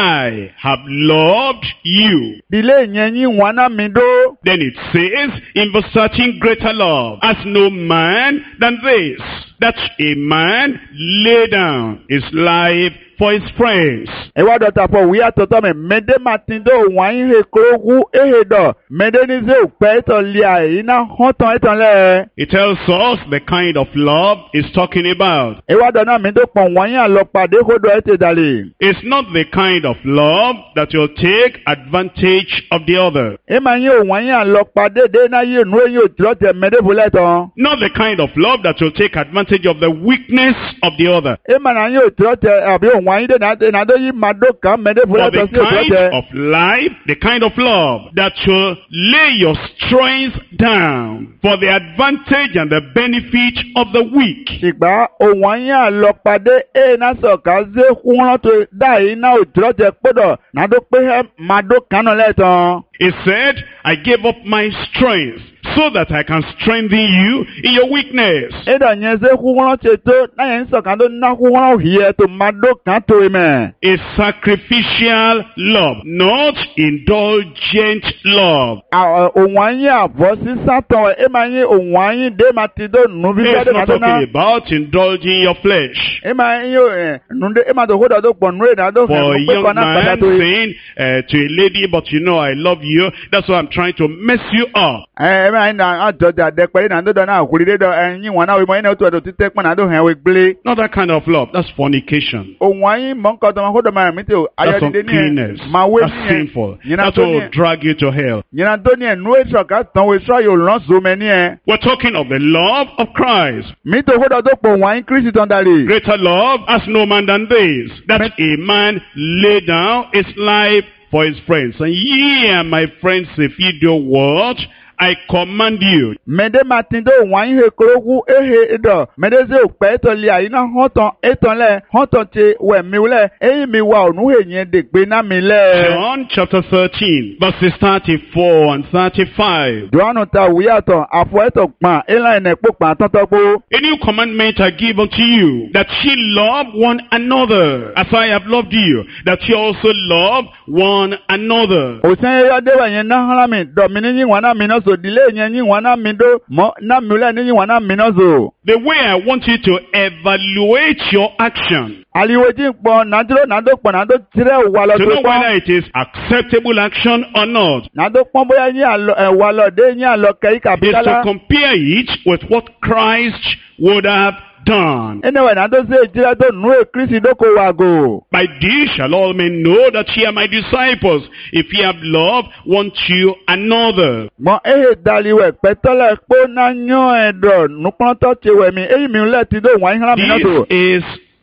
I have loved you. Dílé yẹn yín wọn náà mi dó. Then it says in verse 13, greater love has no man than this, that a man lay down his life for his friends. Ewa dọ̀tà fọ wíyá tọ̀tọ̀ mi mẹ́dẹ́ máa ti dó òun àyìn he kúrógù ehe dọ̀ mẹ́dẹ́ ní sẹ́ òpẹ́ ẹ̀tọ̀ lé àyè náà hàn tán ẹ̀tọ̀ lẹ̀. It tells us the kind of love he's talking about. Ewa dọ̀ náà mi tó pọ̀ wọ́n yín àlọ́pàdé kó dọ̀ ẹ̀ tẹ̀ dàlẹ̀. It's not the kind of love that will take advantage of the other. Ẹ máa yín òun àyìn àlọ́pàdé dé náà yé nu eyín òtítọ́ tẹ̀ mẹ́dẹ́ fún lẹ́tọ̀. Not the kind of love that will take advantage of the weakness of the other. Ẹ máa náà yín òtítọ́ tẹ̀ àbí òun àyìn dé náà dó yín máa dó kàn mẹ́dẹ́ fún For lẹ́tọ̀ the sí òtítọ́ kind tẹ̀. of life, the kind of love that will lay your strength down for the advantage and the benefit of the weak. Ṣùgbọ́n òun àyìn àlọ́pàdé ẹ̀ náà sọ̀kà ṣe kúnrán tó dá yín náà òtítọ́ tẹ̀ kpọ́dọ̀ náà dó pé ẹ̀ máa dó kàn náà lẹ́tọ̀. He said, I gave up my strength so that I can strengthen you in your weakness. Ẹ̀dọ̀ yẹn ṣe kúnrán ṣe tó náà yẹn sọ̀kà tó ná kúnrán yẹ tó máa dó kàn tó mẹ́. A sacrificial love, not indulgent love. Òun àyìn àbọ̀ sí sátọ̀ ẹ̀ máa yín òun àyìn dé máa ti dó nù bí He's fẹ́ẹ́ dé máa not tó ná. talking about indulging your flesh. Ẹ máa yín nùdé ẹ̀ máa tó kó dọ̀ tó pọ̀ nù ẹ̀ náà tó For fẹ́ a pé young kọ́ náà man pàtàkì tó yẹ. saying to a lady, but you know I love you, that's why I'm trying to mess you up. Ẹ máa yín náà àjọjà dẹ́pẹ́ náà tó dọ̀ náà kúrì dé dọ̀ ẹ̀yìn wọn náà wọ́n yín náà tó ẹ̀dọ̀ títẹ́ pọ̀ náà tó hẹ̀ wẹ́ gbélé. Not that kind of love. That's fornication. Òun àyìn mọ̀ nǹkan tó máa kó dọ̀ máa mí tó That's ayọ̀dídé ní ẹ̀ uncleanness. máa wé That's ní ẹ̀. sinful. Yìnyín That's tó what ní will ẹ̀. drag you to hell. Yìnyín tó ní ẹ̀ nú èso ká tán wo èso ayò lọ́n so mẹ́ ní ẹ̀. We're talking of the love of Christ. Mi tó kó dọ̀ tó pọ̀ wọ́n àyìn Kristi tán dalè. Greater love has no man than this, that a man lay down his life for his friends. And ye are my friends if ye do what I command you. Mede matindo wanyi he krogu ehe edo. Mede ze ukpe eto li aina eton le, honton che we miule, eyi mi wa onu he nye dekbe na mi le. John chapter 13, verses 34 and 35. Joanu ta wuyaton, afo eto kpan, ela ene kpan tantokpo. A new commandment I give unto you, that ye love one another, as I have loved you, that ye also love one another. Osen ya dewa yen na halami, do mini wana minoso, dile yen wana mindo, mo na mule ni wana minoso. The way I want you to evaluate your action, Aliwoji po nadro nado po nado tire walo to know to po. whether it is acceptable action or not, Nado po boya yin alo walo de yin alo kei is to kapitala. compare it with what Christ would have done. Anyway, nado se jira to nu e Kristi doko wago. By this shall all men know that ye are my disciples, if ye have love one to another. Mo ehe daliwe petole po na nyo edo nupronto chewe mi eyi mi ule ti do wan hra mi This nato. is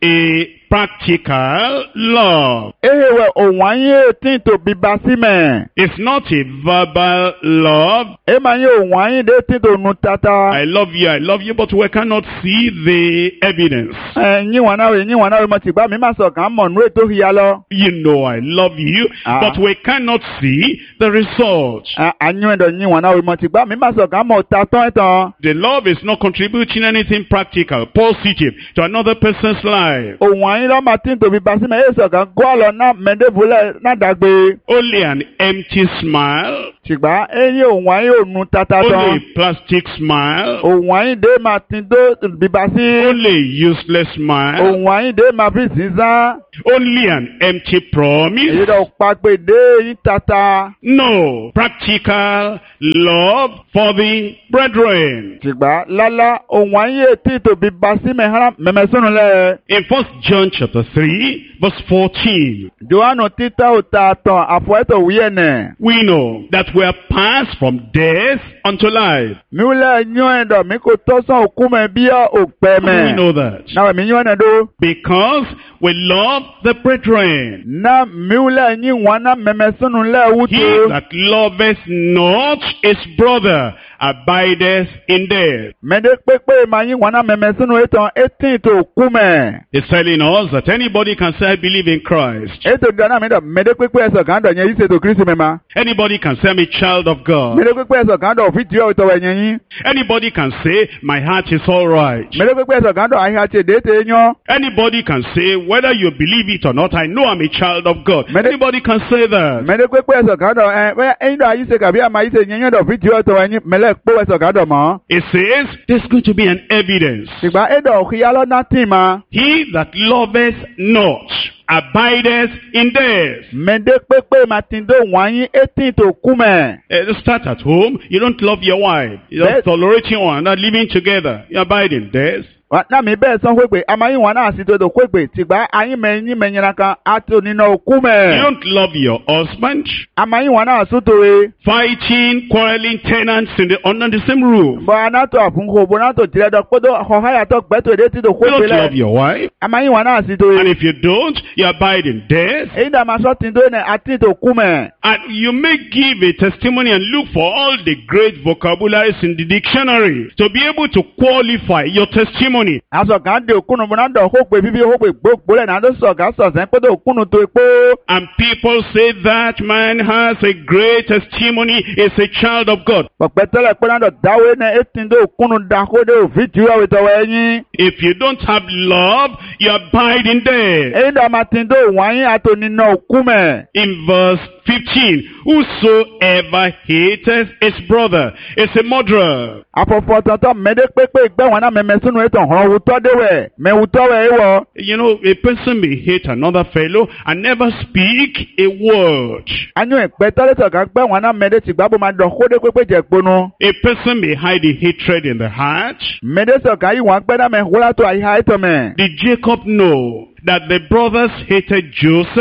a practical love. Ehe we o wan ye tin to bibasi me. It's not a verbal love. E ma ye o wan ye de tin to nutata. I love you, but we cannot see the evidence. Yin wana we mo ti gba mi ma so kan mo nu e to hiya lo. You know I love you, but we cannot see the result. Anyo edo yin wana we mo ti gba mi ma so kan mo ta ton etan. The love is not contributing anything practical, positive to another person's life. O wan yin lo ma tin to bibasi me e so kan go lo na mede bule na dagbe. Only an empty smile, Ti gba eyin o wan ye o nu tata only ton. a plastic smile, Òun àyìn dé máa ti dó bíbásí. only a useless smile, Òun àyìn dé máa fi sísá. only an empty Èyí promise. lọ pàgbé dé yín tata. No practical love for the brethren. Tìgbà lálá òun àyìn ètí tó bíbásí mẹ̀mẹ́sùnù lẹ̀. In 1 John chapter 3, verse 14, Jòhánù títà òtà tàn àfọ̀ẹ́tò wíyẹ̀nẹ̀. we know that we are passed from death unto life. Miwúlẹ̀ yún ẹ̀dọ̀ mi kò tọ́sán òkú mẹ́ bí òpẹ́ How do we mẹ́. know that? Náà mi yún ẹ̀nẹ̀ dó. Because we love the brethren. Náà miwúlẹ̀ yín wọn náà mẹ̀mẹ́sùnù lẹ̀ He wútu. that loveth not his brother abideth in death. Mẹ́dẹ́ pépé máa yín wọn náà mẹ̀mẹ́sùnù ètò ètí tó òkú mẹ́. He's telling us that anybody can say, I believe in Christ. Ètò ìdáná mi dọ̀ mẹ́dẹ́ pépé ẹ̀sọ̀ kan dọ̀ yẹn yìí ṣètò Kristi mẹ́ma. Anybody can say, I'm a child of God. Mẹ́dẹ́ pépé ẹ̀sọ̀ kan dọ̀ fìdí ọ̀ ìtọ̀wẹ̀ yẹn yín. Anybody can say, my heart is all right. Mẹ́dẹ́ pépé ẹ̀sọ̀ kan dọ̀ àyè àti èdè ètè yán. Anybody can say, whether you believe it or not, I know I'm a child of God. Many- Anybody can say that. Mẹ́dẹ́ pépé ẹ̀sọ̀ kan dọ̀ ẹ̀yin dọ̀ àyè ṣe kàbí àmà àyè ṣe yẹn yẹn dọ̀ fìdí ọ̀ ìtọ̀wẹ̀ yín mẹ́lẹ̀ pé ẹ̀sọ̀ kan dọ̀ mọ́. It says, there's going to be an evidence. Ìgbà ẹ̀dọ̀ òkìyà lọ́nà tì ma. He that loveth not abideth in death. Mẹ́dẹ́ pépé ma ti dó wọ́n yín ètí tó kú mẹ́. Start at home. You don't love your wife. You don't Yes. tolerate one, not living together. You abide in death. Náà mi bẹ́ẹ̀ sọ pé àmà yín wọn náà sì tó pé tìgbà ayín mẹ́yìn mẹ́yìn kan àti onínà òkú You mẹ́. don't love your husband. Àmà yín wọn náà sùn tó e. Fighting, quarreling tenants under the same roof. Bọ̀ anátọ̀ àfúnkò bọ̀ anátọ̀ tìrẹ̀ dọ̀ pé ọ̀háyàtọ̀ gbẹ́tọ̀ èdè tí tó kó You don't ìpínlẹ̀. love your wife. Àmà yín wọn náà sì tó And e. if you don't, you abide in death. Èyí dà máa sọ ti dó ní àti tó kú mẹ́. And you may give a testimony and look for all the great vocabularies in the dictionary to be able to qualify your testimony. Aṣọ kan dé òkúnu bọ̀ náà dọ̀ ó pè fífi ó pè gbogbo lẹ̀ náà ló sọ̀gá sọ̀sẹ̀ pé tó òkúnu tó epo. And people say that man has a great testimony, is a child of God. Pọ̀pẹ́ tẹ́lẹ̀ pé náà dọ̀ dáwé náà ètí tó òkúnu dàkódé òfin tí wọ́n ìtọ̀wọ̀ ẹ̀yìn. If you don't have love, you abide in death. Èyí dà máa ti dó wọ́n yín àti onínà òkú mẹ́. In verse 15, whosoever hateth his brother is a murderer. Afọ̀fọ̀ tọ̀tọ̀ mẹ́dẹ́ pépé ìgbẹ́ wọn náà mẹ́mẹ́ sínú ètò ọ̀hún wùtọ́ déwẹ̀ mẹ́wùtọ́ wẹ̀ é wọ̀. You know, a person may hate another fellow and never speak a word. Anyú ìpẹ́ tọ́lẹ́tọ̀ kan gbẹ́ wọn náà mẹ́dẹ́ ti gbábọ́ máa dọ̀ kódé pépé jẹ̀ gbónú. A person may hide a hatred in the heart. Mẹ́dẹ́ sọ̀kan yìí wọ́n gbẹ́ náà mẹ́ wúlá tó àyíká ètò mẹ́. Did Jacob know that the brothers hated Joseph?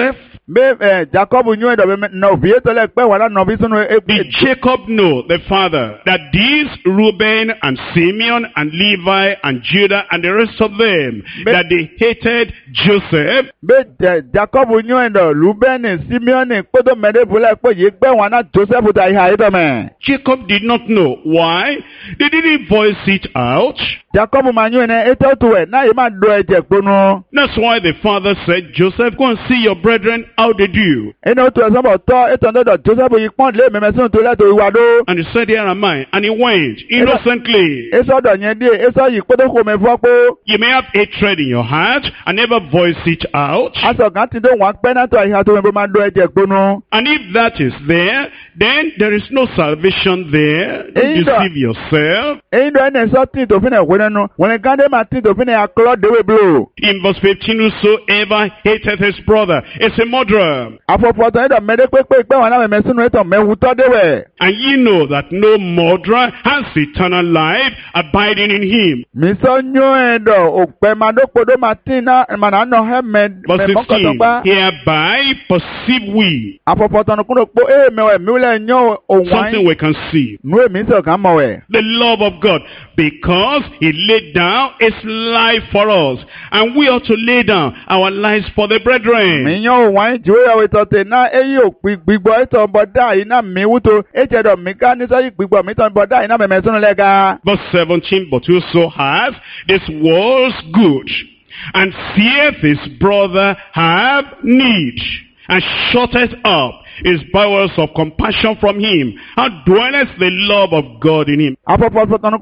Be Jacob knew that no vehicle like wala no bisunu Did Jacob know, the father, that these Reuben and Simeon and Levi and Judah and the rest of them, that they hated Joseph? Be Jacob knew that Reuben and Simeon and Kodo mede bula ko yegbe wana Joseph uta iha ido me. Jacob did not know. Why? They didn't voice it out. Jacob manyu ne eto tuwe na ima do eje gbonu. That's why the father said, Joseph, go and see your brethren how they do. Eno to somebody to eto ndo Joseph yi pon le memesun to le to iwado. And he said, here am I. And he went innocently. Eso do yen die eso yi kodo ko me fopo. You may have hatred in your heart and never voice it out. Aso kan ti do wan pe na to iha to me ma do eje gbonu. And if that is there, then there is no salvation there. Don't deceive yourself. Eyin do ene so tin to fine we no. When gande ma tin to fine aklo de we blow. In verse 15, whosoever hateth his brother is a murderer. Afofo to edo mede pe wan na me sunu eto me wuto de we. And ye know that no murderer has eternal life abiding in him. Mi so nyo edo ope ma do podo ma tin na ma na no he me Verse me 15, hereby perceive we. Afofo to no kuno po me le nyo o Something wan. we can see. Nu e mi so kan mo we. The love of God, because he laid down his life for us, and we ought to lay down our lives for the brethren. Mi nyo wan jiwe ya we to te na eyi o gbigbo eto boda ina mi wuto eje do mi ka ni so yi gbigbo mi to boda ina me sunu lega. Verse 17, but whoso hath this world's good, and seeth his brother have need, and shutteth up his bowels of compassion from him, how dwelleth the love of God in him? Afofo to no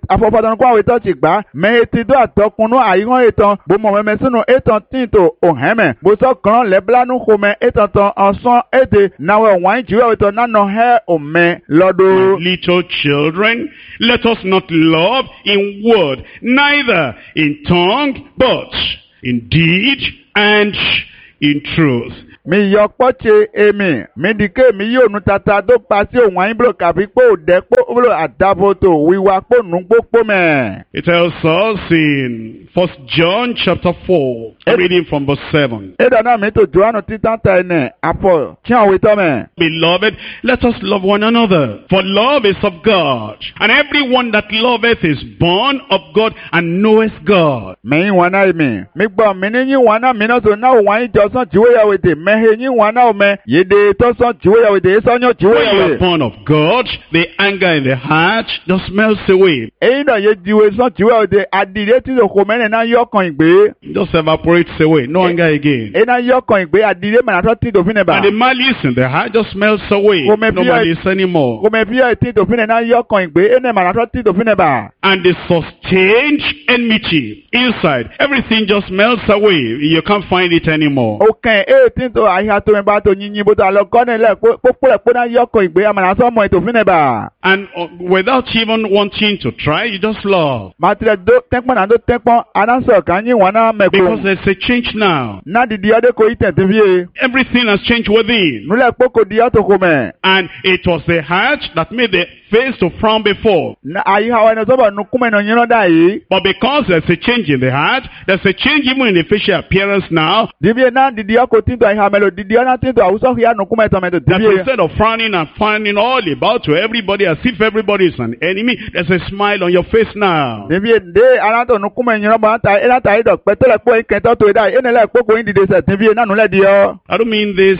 kwa we to ti gba me ti do atokunu ayihan etan bo mo me sunu etan tin to o heme bo so kan le blanu ko me etan ton osan ede na we wan jiwe we to na no he o me lodo. Little children, let us not love in word, neither in tongue, but in deed and in truth. Mi yo poche emi mi dike mi yo nu tata do pasi o wan bro kabi po de po bro adabo to wiwa po nu popo me. It tells us in 1 John chapter 4, reading from verse 7. Edo na mi to Joanu titanta ene apo kian we to me. Beloved, let us love one another, for love is of God, and everyone that loveth is born of God and knoweth God. Me wana mi gbo mi ni yin wana mi no so na o wan jo san jiwe ya we te me he yin wana o me yede to san jiwe ya we te so nyo jiwe When ya you are we. born of God, the anger in the heart just melts away. Eyin do ye jiwe san jiwe ya te adire ti so ko me na yo kan igbe. It just evaporates away. No anger again. E na yo kan igbe adire ma na to ti to fine ba. And the malice in the heart just melts away. Come No here. malice anymore. Ko me fi e ti to fine na yo kan igbe ene ma na to ti to fine ba. And the sustained enmity inside, everything just melts away. You can't find it anymore. Okay, ti to ahiha to me ba to yinyin bo to lo kon le po na yo kan igbe ma na so mo to fine ba. And without even wanting to try, you just love. Ma ti do tekpon na do tekpon ananso kan yin wana me Because ko. there's a change now. Na didi ode ko iten ti fi. Everything has changed within. Nule poko di ato ko me. And it was the heart that made the face to frown before. Na ahiha wa no so ba nu kume no yin da yi. But because there's a change in the heart, there's a change even in the facial appearance now, Dibi na didi ako tin to ahiha melo didi na tin to awuso ya nu kume to me to that dibi. instead of frowning and frowning all about to everybody as if everybody is an enemy, there's a smile on your face now. Dibi de ara to nu kume yin ba ta era ta ido pe to le po iken to to da ene le poko yin dide se dibi na nu le di o. I don't mean this,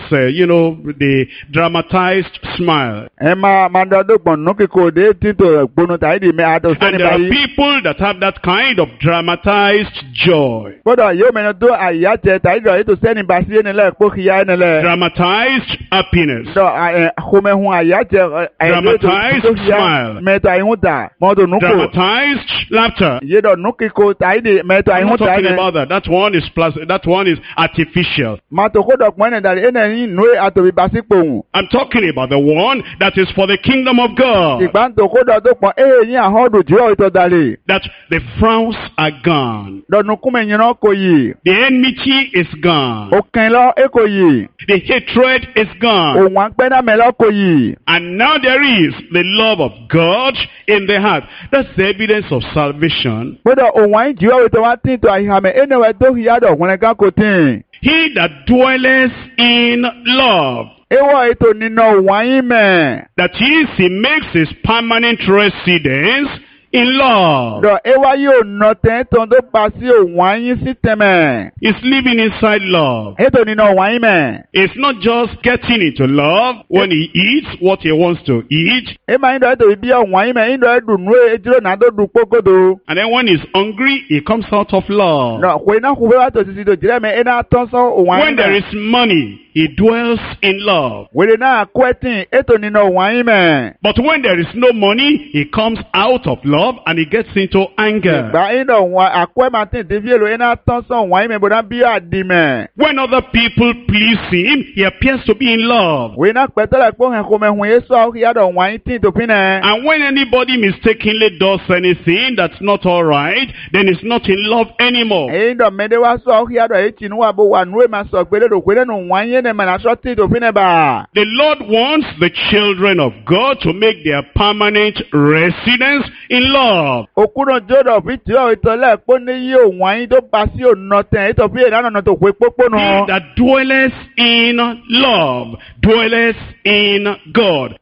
the dramatized smile. E ma do do gbon nu ki ko de tin to gbonu ta idi me ado se And ni there are bayi. people that have that kind of dramatized joy. Bodo yo me no do aya te ta ido to se ni ba si ene le po ki ya ene le. Dramatized happiness. Do home hu aya te Dramatized smile. Me to ayi ta mo do nu ko. Dramatized laughter. Ye do nu ki ko ta idi me to ayi I'm not ta talking ene. about that. That one is that one is artificial. Ma to ko do pon ene da ene yin nu ato bi ba si pohun. I'm talking about the one that is for the kingdom of God. Ìgbà tó kó dọ̀ tó pọ̀ yín àhọ́dù tí ó ìtọ́ dalè. That the frowns are gone. Dọ̀nù kúmẹ̀ yín náà kò yìí. The enmity is gone. Òkè lọ èkó yìí. The hatred is gone. Òun àpẹ́nà mẹ́lọ́ kò yìí. And now there is the love of God in the heart. That's the evidence of salvation. Gbọ́dọ̀ òun àyìn jí jiwa we to wa tin to ahame ene we do hiya do won ga ko tin. He that dwelleth in love, Ewo eto nino wan me. that is, he makes his permanent residence in love. Do ewa yo no ten ton do pasi o wan yin si teme. He's living inside love. Eto nino wan me. It's not just getting into love when he eats what he wants to eat, E ma indo eto bi o wan me indo edu nu ejiro na do du pokodo. and then when he's hungry, he comes out of love. No, we na ku be wa to sisi do jire me e na ton so o wan me. When there is money, he dwells in love. We na kwetin eto nino wan me. But when there is no money, he comes out of love and he gets into anger. Ba indo wan akwe ma tin de vielo e na ton so wan me bo na bi adi me. When other people please him, he appears to be in love. We na petele po hen ko me hun yeso o ya do wan tin to pin e. And when anybody mistakenly does anything that's not all right, then he's not in love anymore. Indo me de wa so o ya do e tinu wa bo wa nu e ma so pele do kwele no wan ye ne ma na so tin to pin e ba. The Lord wants the children of God to make their permanent residence in love. Okuno jodo bi ti o itole po ni yi o wan to pasi o no ten to bi e na no to pe popo He no. that dwelleth in love dwelleth in God.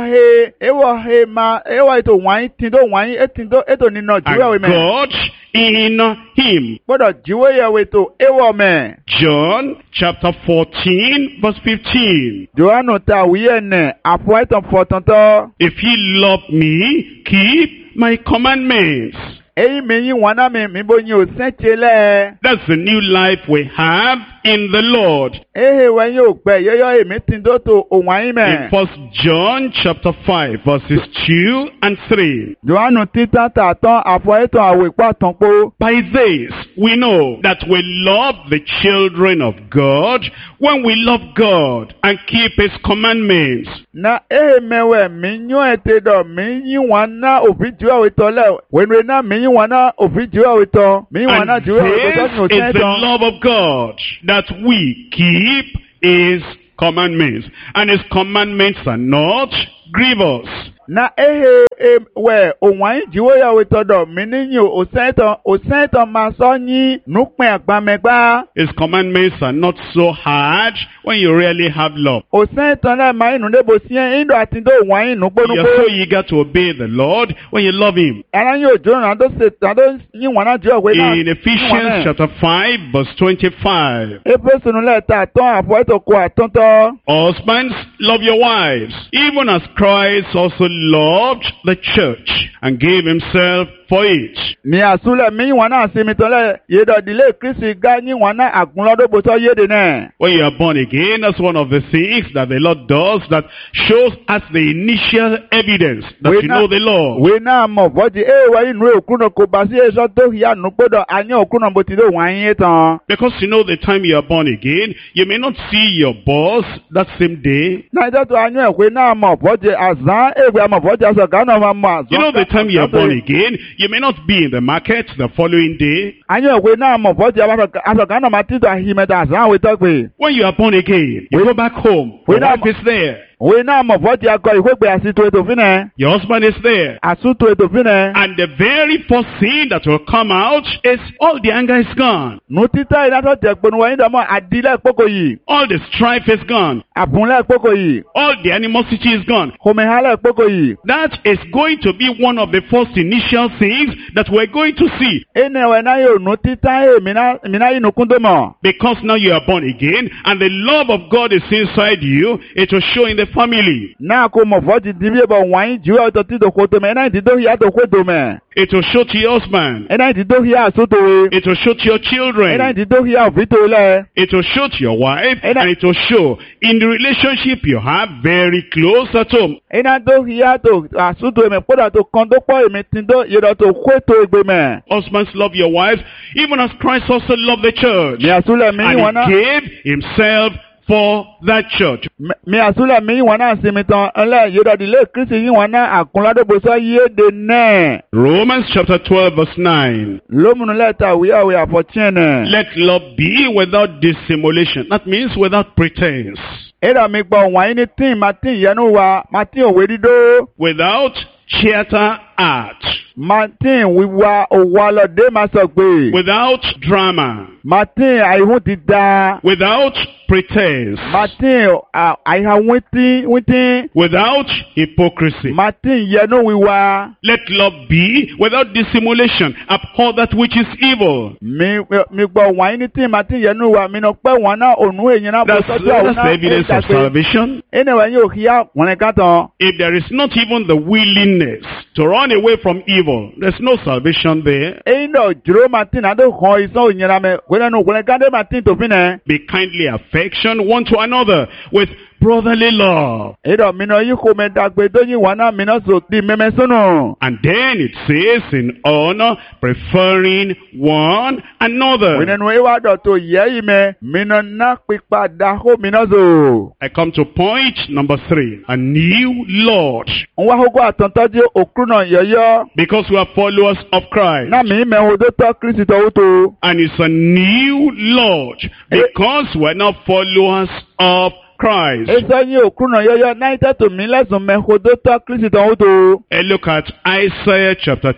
Ewo he ma ewo ito wan tin do wan e tin do eto ni no jiwe we And me. God in him. Bodo jiwe ye we to ewo me. John chapter 14 verse 15. Joanu ta wiye ne apo eton fotonto. If ye love me, keep my commandments. Eyi me yin wana mi bo yin o senchele. That's the new life we have in the Lord. Ehe wen yo pe yoyo emi tin do to o wan In me. 1 John chapter 5 verses 2 and 3. Joanu tita ta ton apo eton awe pa ton po. By this we know that we love the children of God when we love God and keep his commandments. Na ehe mewe mi nyo ete do mi yin wana ofi jiwe we to le. Wenwe na mi yin wana ofi jiwe we to. Mi yin And wana jiwe we to no this is ten the ton. love of God, that we keep his commandments. And his commandments are not grievous. Na we o wan jiwe ya we to do mi ni yin o senton ma so yin nupin agbamegba. His commandments are not so hard when you really have love. O senton na ma inu de bo sien indo ati do wan yin nupo You're nupo. so eager to obey the Lord when you love him. Ara yin ojo na do se na do yin wana jiwe we na. In Ephesians chapter 5 verse 25. Efesu nu leta ton apo eto ko atonto. Husbands, love your wives, even as Christ also loved the church and gave himself for it. Ni asule mi wana asimi tole yedo dile Kristi ga yin wana agunlodo bo to yede ne. When you are born again, that's one of the things that the Lord does that shows us the initial evidence that you know the Lord. We na mo boji wa inu okuno ko ba si eso to hiya nu podo anya okuno bo ti do wan yin tan. Because you know the time you are born again, you may not see your boss that same day. Na ido to anya we na mo boji azan we mo boji aso ga na ma mo azan. You know the time you are born again, you may not be in the market the following day. Anya we na mo boji aso ga na ma ti do ahimeta azan we to pe. When you are born again, you go back home. Your wife is there. We na mo boji akọ ìwégbé asito eto fine. Your husband is there. Asuto eto fine. And the very first thing that will come out is all the anger is gone. Nu tita ina to je ponu wa yin da mo adile poko yi. All the strife is gone. Abunle poko yi. All the animosity is gone. Homehale poko yi. That is going to be one of the first initial things that we're going to see. Ene we na yo nu tita mina inu kundo mo. Because now you are born again and the love of God is inside you, it will show in the family. Na ko mo boji dibi bo wan yin jiwe to ti do ko to me na ti do hiya to ko do me. It will show to your husband. Ena ti do hiya asuto we. It will show to your children. Ena ti do hiya ofito le. It will show to your wife, and it will show in the relationship you have very close at home. Ena do hiya to asuto me poda to kon do po me ti do yedo to ko to egbe me. Husbands, love your wives, even as Christ also loved the church. Mi asule mi And wana. he gave himself for that church. Mi asule mi wana simi tan ele yedo dile Kristi yin wana akunlado bo so yede ne. Romans chapter 12 verse 9. Lomunu leta we are for chene. Let love be without dissimulation. That means without pretense. Era mi gbo wan ni tin ma tin yenu wa ma tin owe dido. Without theater art. Martin wíwá òwò alọ́dé máa sọ pé. without drama, Martin àìhùn ti da. without pretense, Martin àìhà wíntí. without hypocrisy. Martin yẹnu wíwá. Let love be without dissimulation. Abhor that which is evil. Mi gbọ́ wọ́n ní tí Martin yẹnu wá mi nọ pé wọ́n náà ònú èyí náà bọ̀ sọ́jọ́ àwọn That's the náà evidence of salvation. ẹni wọ́n yóò híyá wọ́n ká tán. If there is not even the willingness to run away from evil, there's no salvation there. Èyí náà jùlọ Martin àdó kan ìsàn òyìnbá mẹ́ wẹ́lẹ́nu wọ́n ká dé Martin tó fi nẹ. Be kindly affection one to another with brotherly love. Èyí náà mi náà yí kò mẹ́ dàgbé tó yí wọ́n náà mi náà sọ ti mẹ́mẹ́ sọ́nù. And then it says in honor, preferring one another. Wẹ́lẹ́nu ìwà dọ̀tò yẹ́ yìí mẹ́ mi náà ná pípa dàkó mi náà zò. I come to point number 3. A new Lord. Ń wá kókó àtọ̀ntọ́jú òkú náà yọ̀yọ́. Because we are followers of Christ. Náà mi mẹ́ odó tọ́ Kristi tó wú tó. And it's a new Lord. Because we're not followers of Christ. Èso yín òkú náà yọ̀yọ́ náà tẹ́tù mi lẹ́sùn mẹ́ odó tọ́ Kristi tó wú tó. And look at Isaiah chapter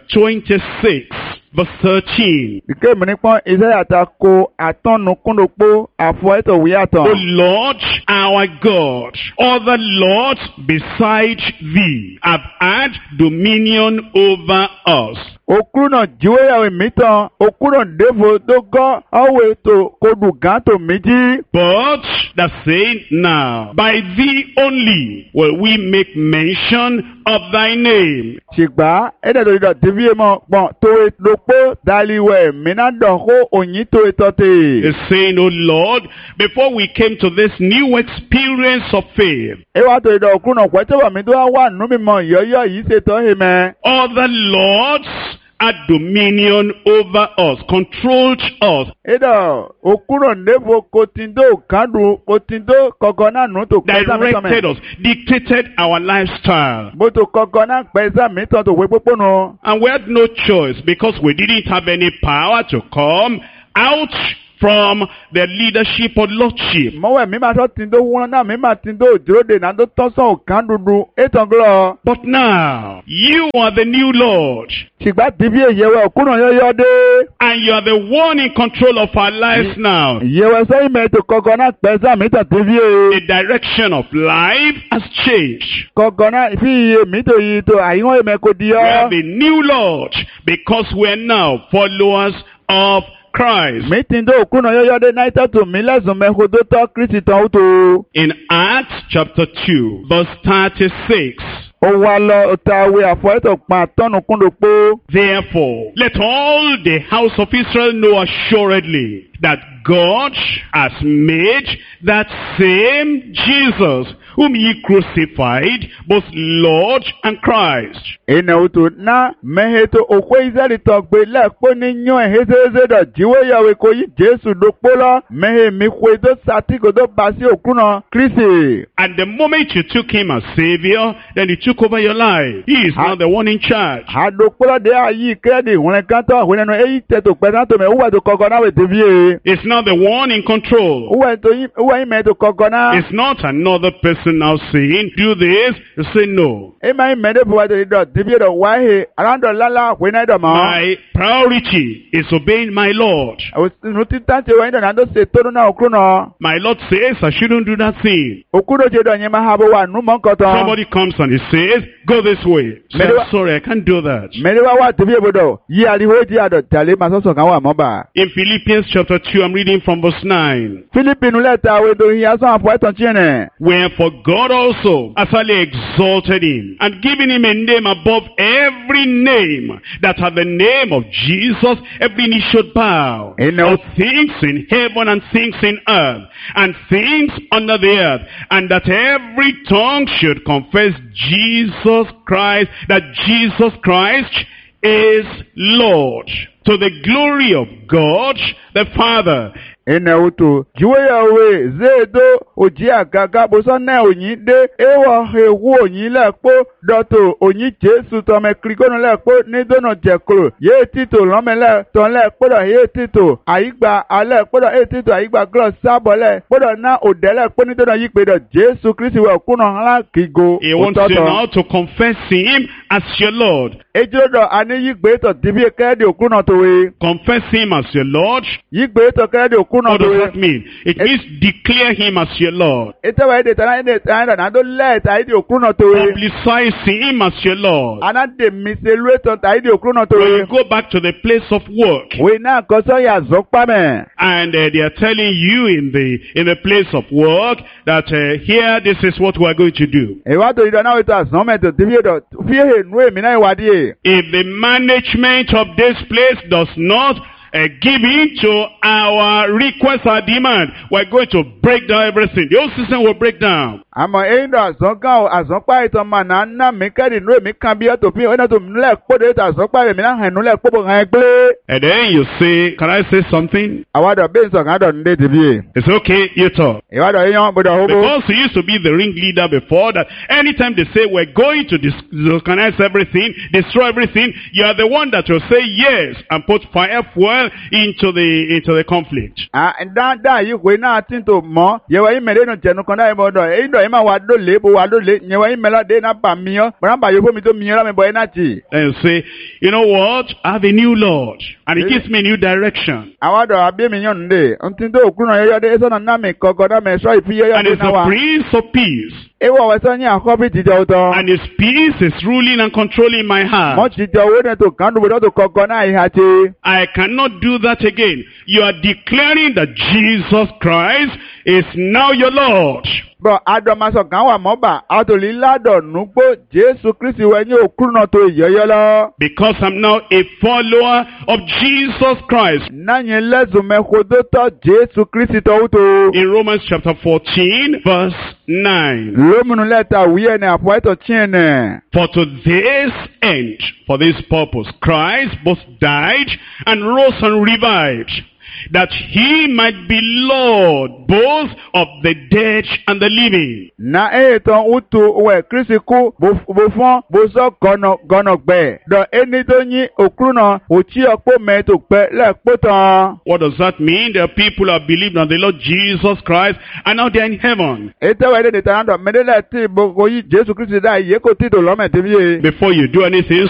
26, verse 13. Ìké mi ní pọ́n Isaiah ta ko àtọ́nu kúndùpó àfọ ètò òwe àtàn. O Lord, our God, other lords beside thee have had dominion over us. Òkú náà jíwéyàwó mi tán, òkú náà défo tó gọ́ ọ̀wé tó kodù gán tó méjì. But the saying now, by thee only will we make mention of thy name. Ṣìgbà ẹ̀dẹ̀ tó dìdọ̀ tìbí mọ̀ pọ̀n tó lópó dálíwẹ̀ mìíràn dọ̀ kó òyìn tó tọ́tẹ̀. Is saying, O Lord, before we came to this new experience of faith, Ewa tó dìdọ̀ òkú náà pẹ́ tó wà mí tó wà nú mi mọ̀ yọ́yọ́ yìí ṣe tọ́ hìmẹ́. other lords had dominion over us, controlled us. Ẹ̀dọ̀ òkú náà défo kòtìndó kádùn kòtìndó kọ̀ọ̀kan náà nù tó pẹ́ sàmì Directed us, dictated our lifestyle. Bó tó kọ̀ọ̀kan náà pẹ́ sàmì tán tó wé pópó nù. And we had no choice because we didn't have any power to come out from the leadership or lordship. Mọ̀wé mi máa tọ́ tìǹdó wọn náà mi máa tìǹdó òjòròdè náà tó tọ́sán òkàn dúdú ètò ńgọ́lọ́. But now, you are the new Lord. Ṣìgbà tìbí ìyẹ̀wẹ̀ òkúrò yọ́yọ́ dé. And you are the one in control of our lives now. Ìyẹ̀wẹ̀ sẹ́yìn mẹ́tò kọ̀ọ̀kan náà pẹ́ sàmì tàn tìbí e. The direction of life has changed. Kọ̀ọ̀kan náà fi iye mi tó yìí tó àyíwọ̀n èmẹ́ kò di We ọ́. have a new Lord because we are now followers of Christ. Mi tìǹdó òkúrò yọ́yọ́ dé náà tẹ̀tù mi lẹ́sùn mẹ́kò tó tọ́ Kristi tán ó tó. In Acts chapter 2, verse 36. Ó wá lọ ta àwẹ̀ àfọ̀ẹ́tọ̀ pa tọ́nu kúndò pé. Therefore, let all the house of Israel know assuredly that God has made that same Jesus whom ye crucified, both Lord and Christ. Ina utu na meheto okwe izali togbe lekpo ni nyo ehezeze da jiwe yawe koyi Jesu dokpola mehe mikwe do sati godo basi okuna Kristi. And the moment you took him as Savior, then he took over your life. He is now the one in charge. Ha dokpola de ayi kredi wone kanto wone no eyi teto pesanto me uwa to kokona we devie. It's now the one in control. Uwa ime to kokona. It's not another person now saying, do this, you say no. Ema ime de buwa de do devie do wahe arando lala wene do ma. My priority is obeying my Lord. Nuti tante wene do nando se tono na okuna. My Lord says I shouldn't do that thing. Okudo je do nyema habo wa numo koto. Somebody comes and he says, go this way. Say, I'm sorry, I can't do that. Mẹ́lẹ́wá wà tẹ́bí èbòdò yí àríwó jí àdọ̀ tàlé máa sọ́sọ̀ kan wà mọ́bà. In Philippians chapter 2, I'm reading from verse 9. Fílípìnù lẹ́ta àwọn èdè òhìn asán àpò ẹ̀tàn tí ẹ̀nẹ̀. Wherefore God also has highly exalted him and given him a name above every name, that at the name of Jesus every knee should bow. Of things in heaven and things in earth and things under the earth, and that every tongue should confess Jesus Christ, that Jesus Christ is Lord, to the glory of God the Father. ene utu jiwe yawe zedo oji agaga bosone onyi de ewo hewu onyi lepo doto onyi Jesu to me krigono lepo ni dono jekro ye tito lomele ton lepo do ye tito aigba ale podo e tito aigba gloss sabole podo na odele po ni dono yipe do Jesu Kristi we okuno hala kigo. He wants you now to confess him as your Lord. Ejodo ani yigbe to dibi kede okuno to we. Confess him as your Lord. Yigbe to kede okuno What to we. does that mean? It means declare him as your Lord. Etewa ede tana na do let aidi okuno to we. Publicize him as your Lord. Anade miselueto aidi okuno to When we. you go back to the place of work, We na koso ya zokpa me. and they are telling you in the place of work that here this is what we are going to do. Ewa to idona we to asome to dibi do fie nu emi na iwadi. If the management of this place does not give in to our request, our demand, we're going to break down everything. The whole system will break down. Àmọ́ eyín dọ̀ àsọ́gá o àsọ́pá ìtàn máa nà ná mi kẹ́rì nú èmi kan bí ọ̀tò fi ọ̀nà tó mi lẹ̀ kpọ́dọ̀ ètò àsọ́pá rẹ̀ mi náà hàn nú lẹ̀ kpọ́bọ̀ hàn gbé. And then you say, can I say something? Àwàdọ̀ bẹ́ẹ̀ sọ̀gá dọ̀ ní déètì bíi. It's okay, you talk. Ìwádọ̀ yíyan gbọdọ̀ hóbó. Because you used to be the ringleader before, that anytime they say we're going to disorganize everything, destroy everything, you are the one that will say yes and put fire fuel into the conflict. Dáadáa yìí kò iná tí tó mọ́ yẹ̀wọ̀ yìí mẹ́lẹ́ nù jẹ̀nu kan dáhìí mọ́ dọ̀ èyí dọ̀ yìí máa wà lólè bó wà lólè yẹ̀wọ̀ yìí mẹ́lẹ́ dé iná bà mí ọ́ bọ̀dá bà yóò fún mi tó mi yẹn lámi bọ̀ iná tì. And you say, you know what? I have a new Lord and it gives me a new direction. Àwàdọ̀ àbí mi yàn nde ntí tó òkú náà yẹ́yọ́ dé sọ́nà náà mi kọ̀ọ̀kan náà mi sọ́ ìfi yẹ́yọ́ And dé it's náà the wa. Prince of Peace. Ewu ọ̀wẹ́ sọ́ ní àkọ́bí jíjẹ ọ̀tọ̀. And his peace is ruling and controlling my Mọ́ heart. jíjẹ owó ní tó kàn dùbò tó kọ̀ọ̀kan náà ìhà ti. I cannot do that again. You are declaring that Jesus Christ is now your Lord. Bọ̀ àdọ̀masọ̀ kan wà mọ́bà àtòlí ládọ̀ nùgbò Jésù Kristi wẹ̀ ní òkú náà tó ìyẹ́yẹ́ lọ. Because I'm now a follower of Jesus Christ. Náyìn lẹ́sùn mẹ́kọ̀dọ́ tọ́ Jésù Kristi tọ́wọ́ tó. In Romans chapter 14 verse 9. Lómìnú lẹ́ta wíyẹn ní àpò ẹ̀tọ́ tiẹ̀ nẹ̀. For to this end, for this purpose, Christ both died and rose and revived, that he might be Lord both of the dead and the living. Na ètò utu wẹ̀ Kristi kú bó fọ́n bó sọ gọ́nà gbẹ̀. Dọ̀ ẹni tó yín òkú náà òtí ọ̀pọ̀ mẹ́tò pẹ́ lẹ́ẹ̀pọ̀ tán. What does that mean? There are people who have believed on the Lord Jesus Christ and now they are in heaven. Ètò ẹ̀dẹ̀ dètà náà dọ̀ mẹ́tẹ́lẹ̀ tí gbogbo yìí Jésù Kristi dá iye kò títò lọ́mẹ̀ tí bí yé. Before you do anything,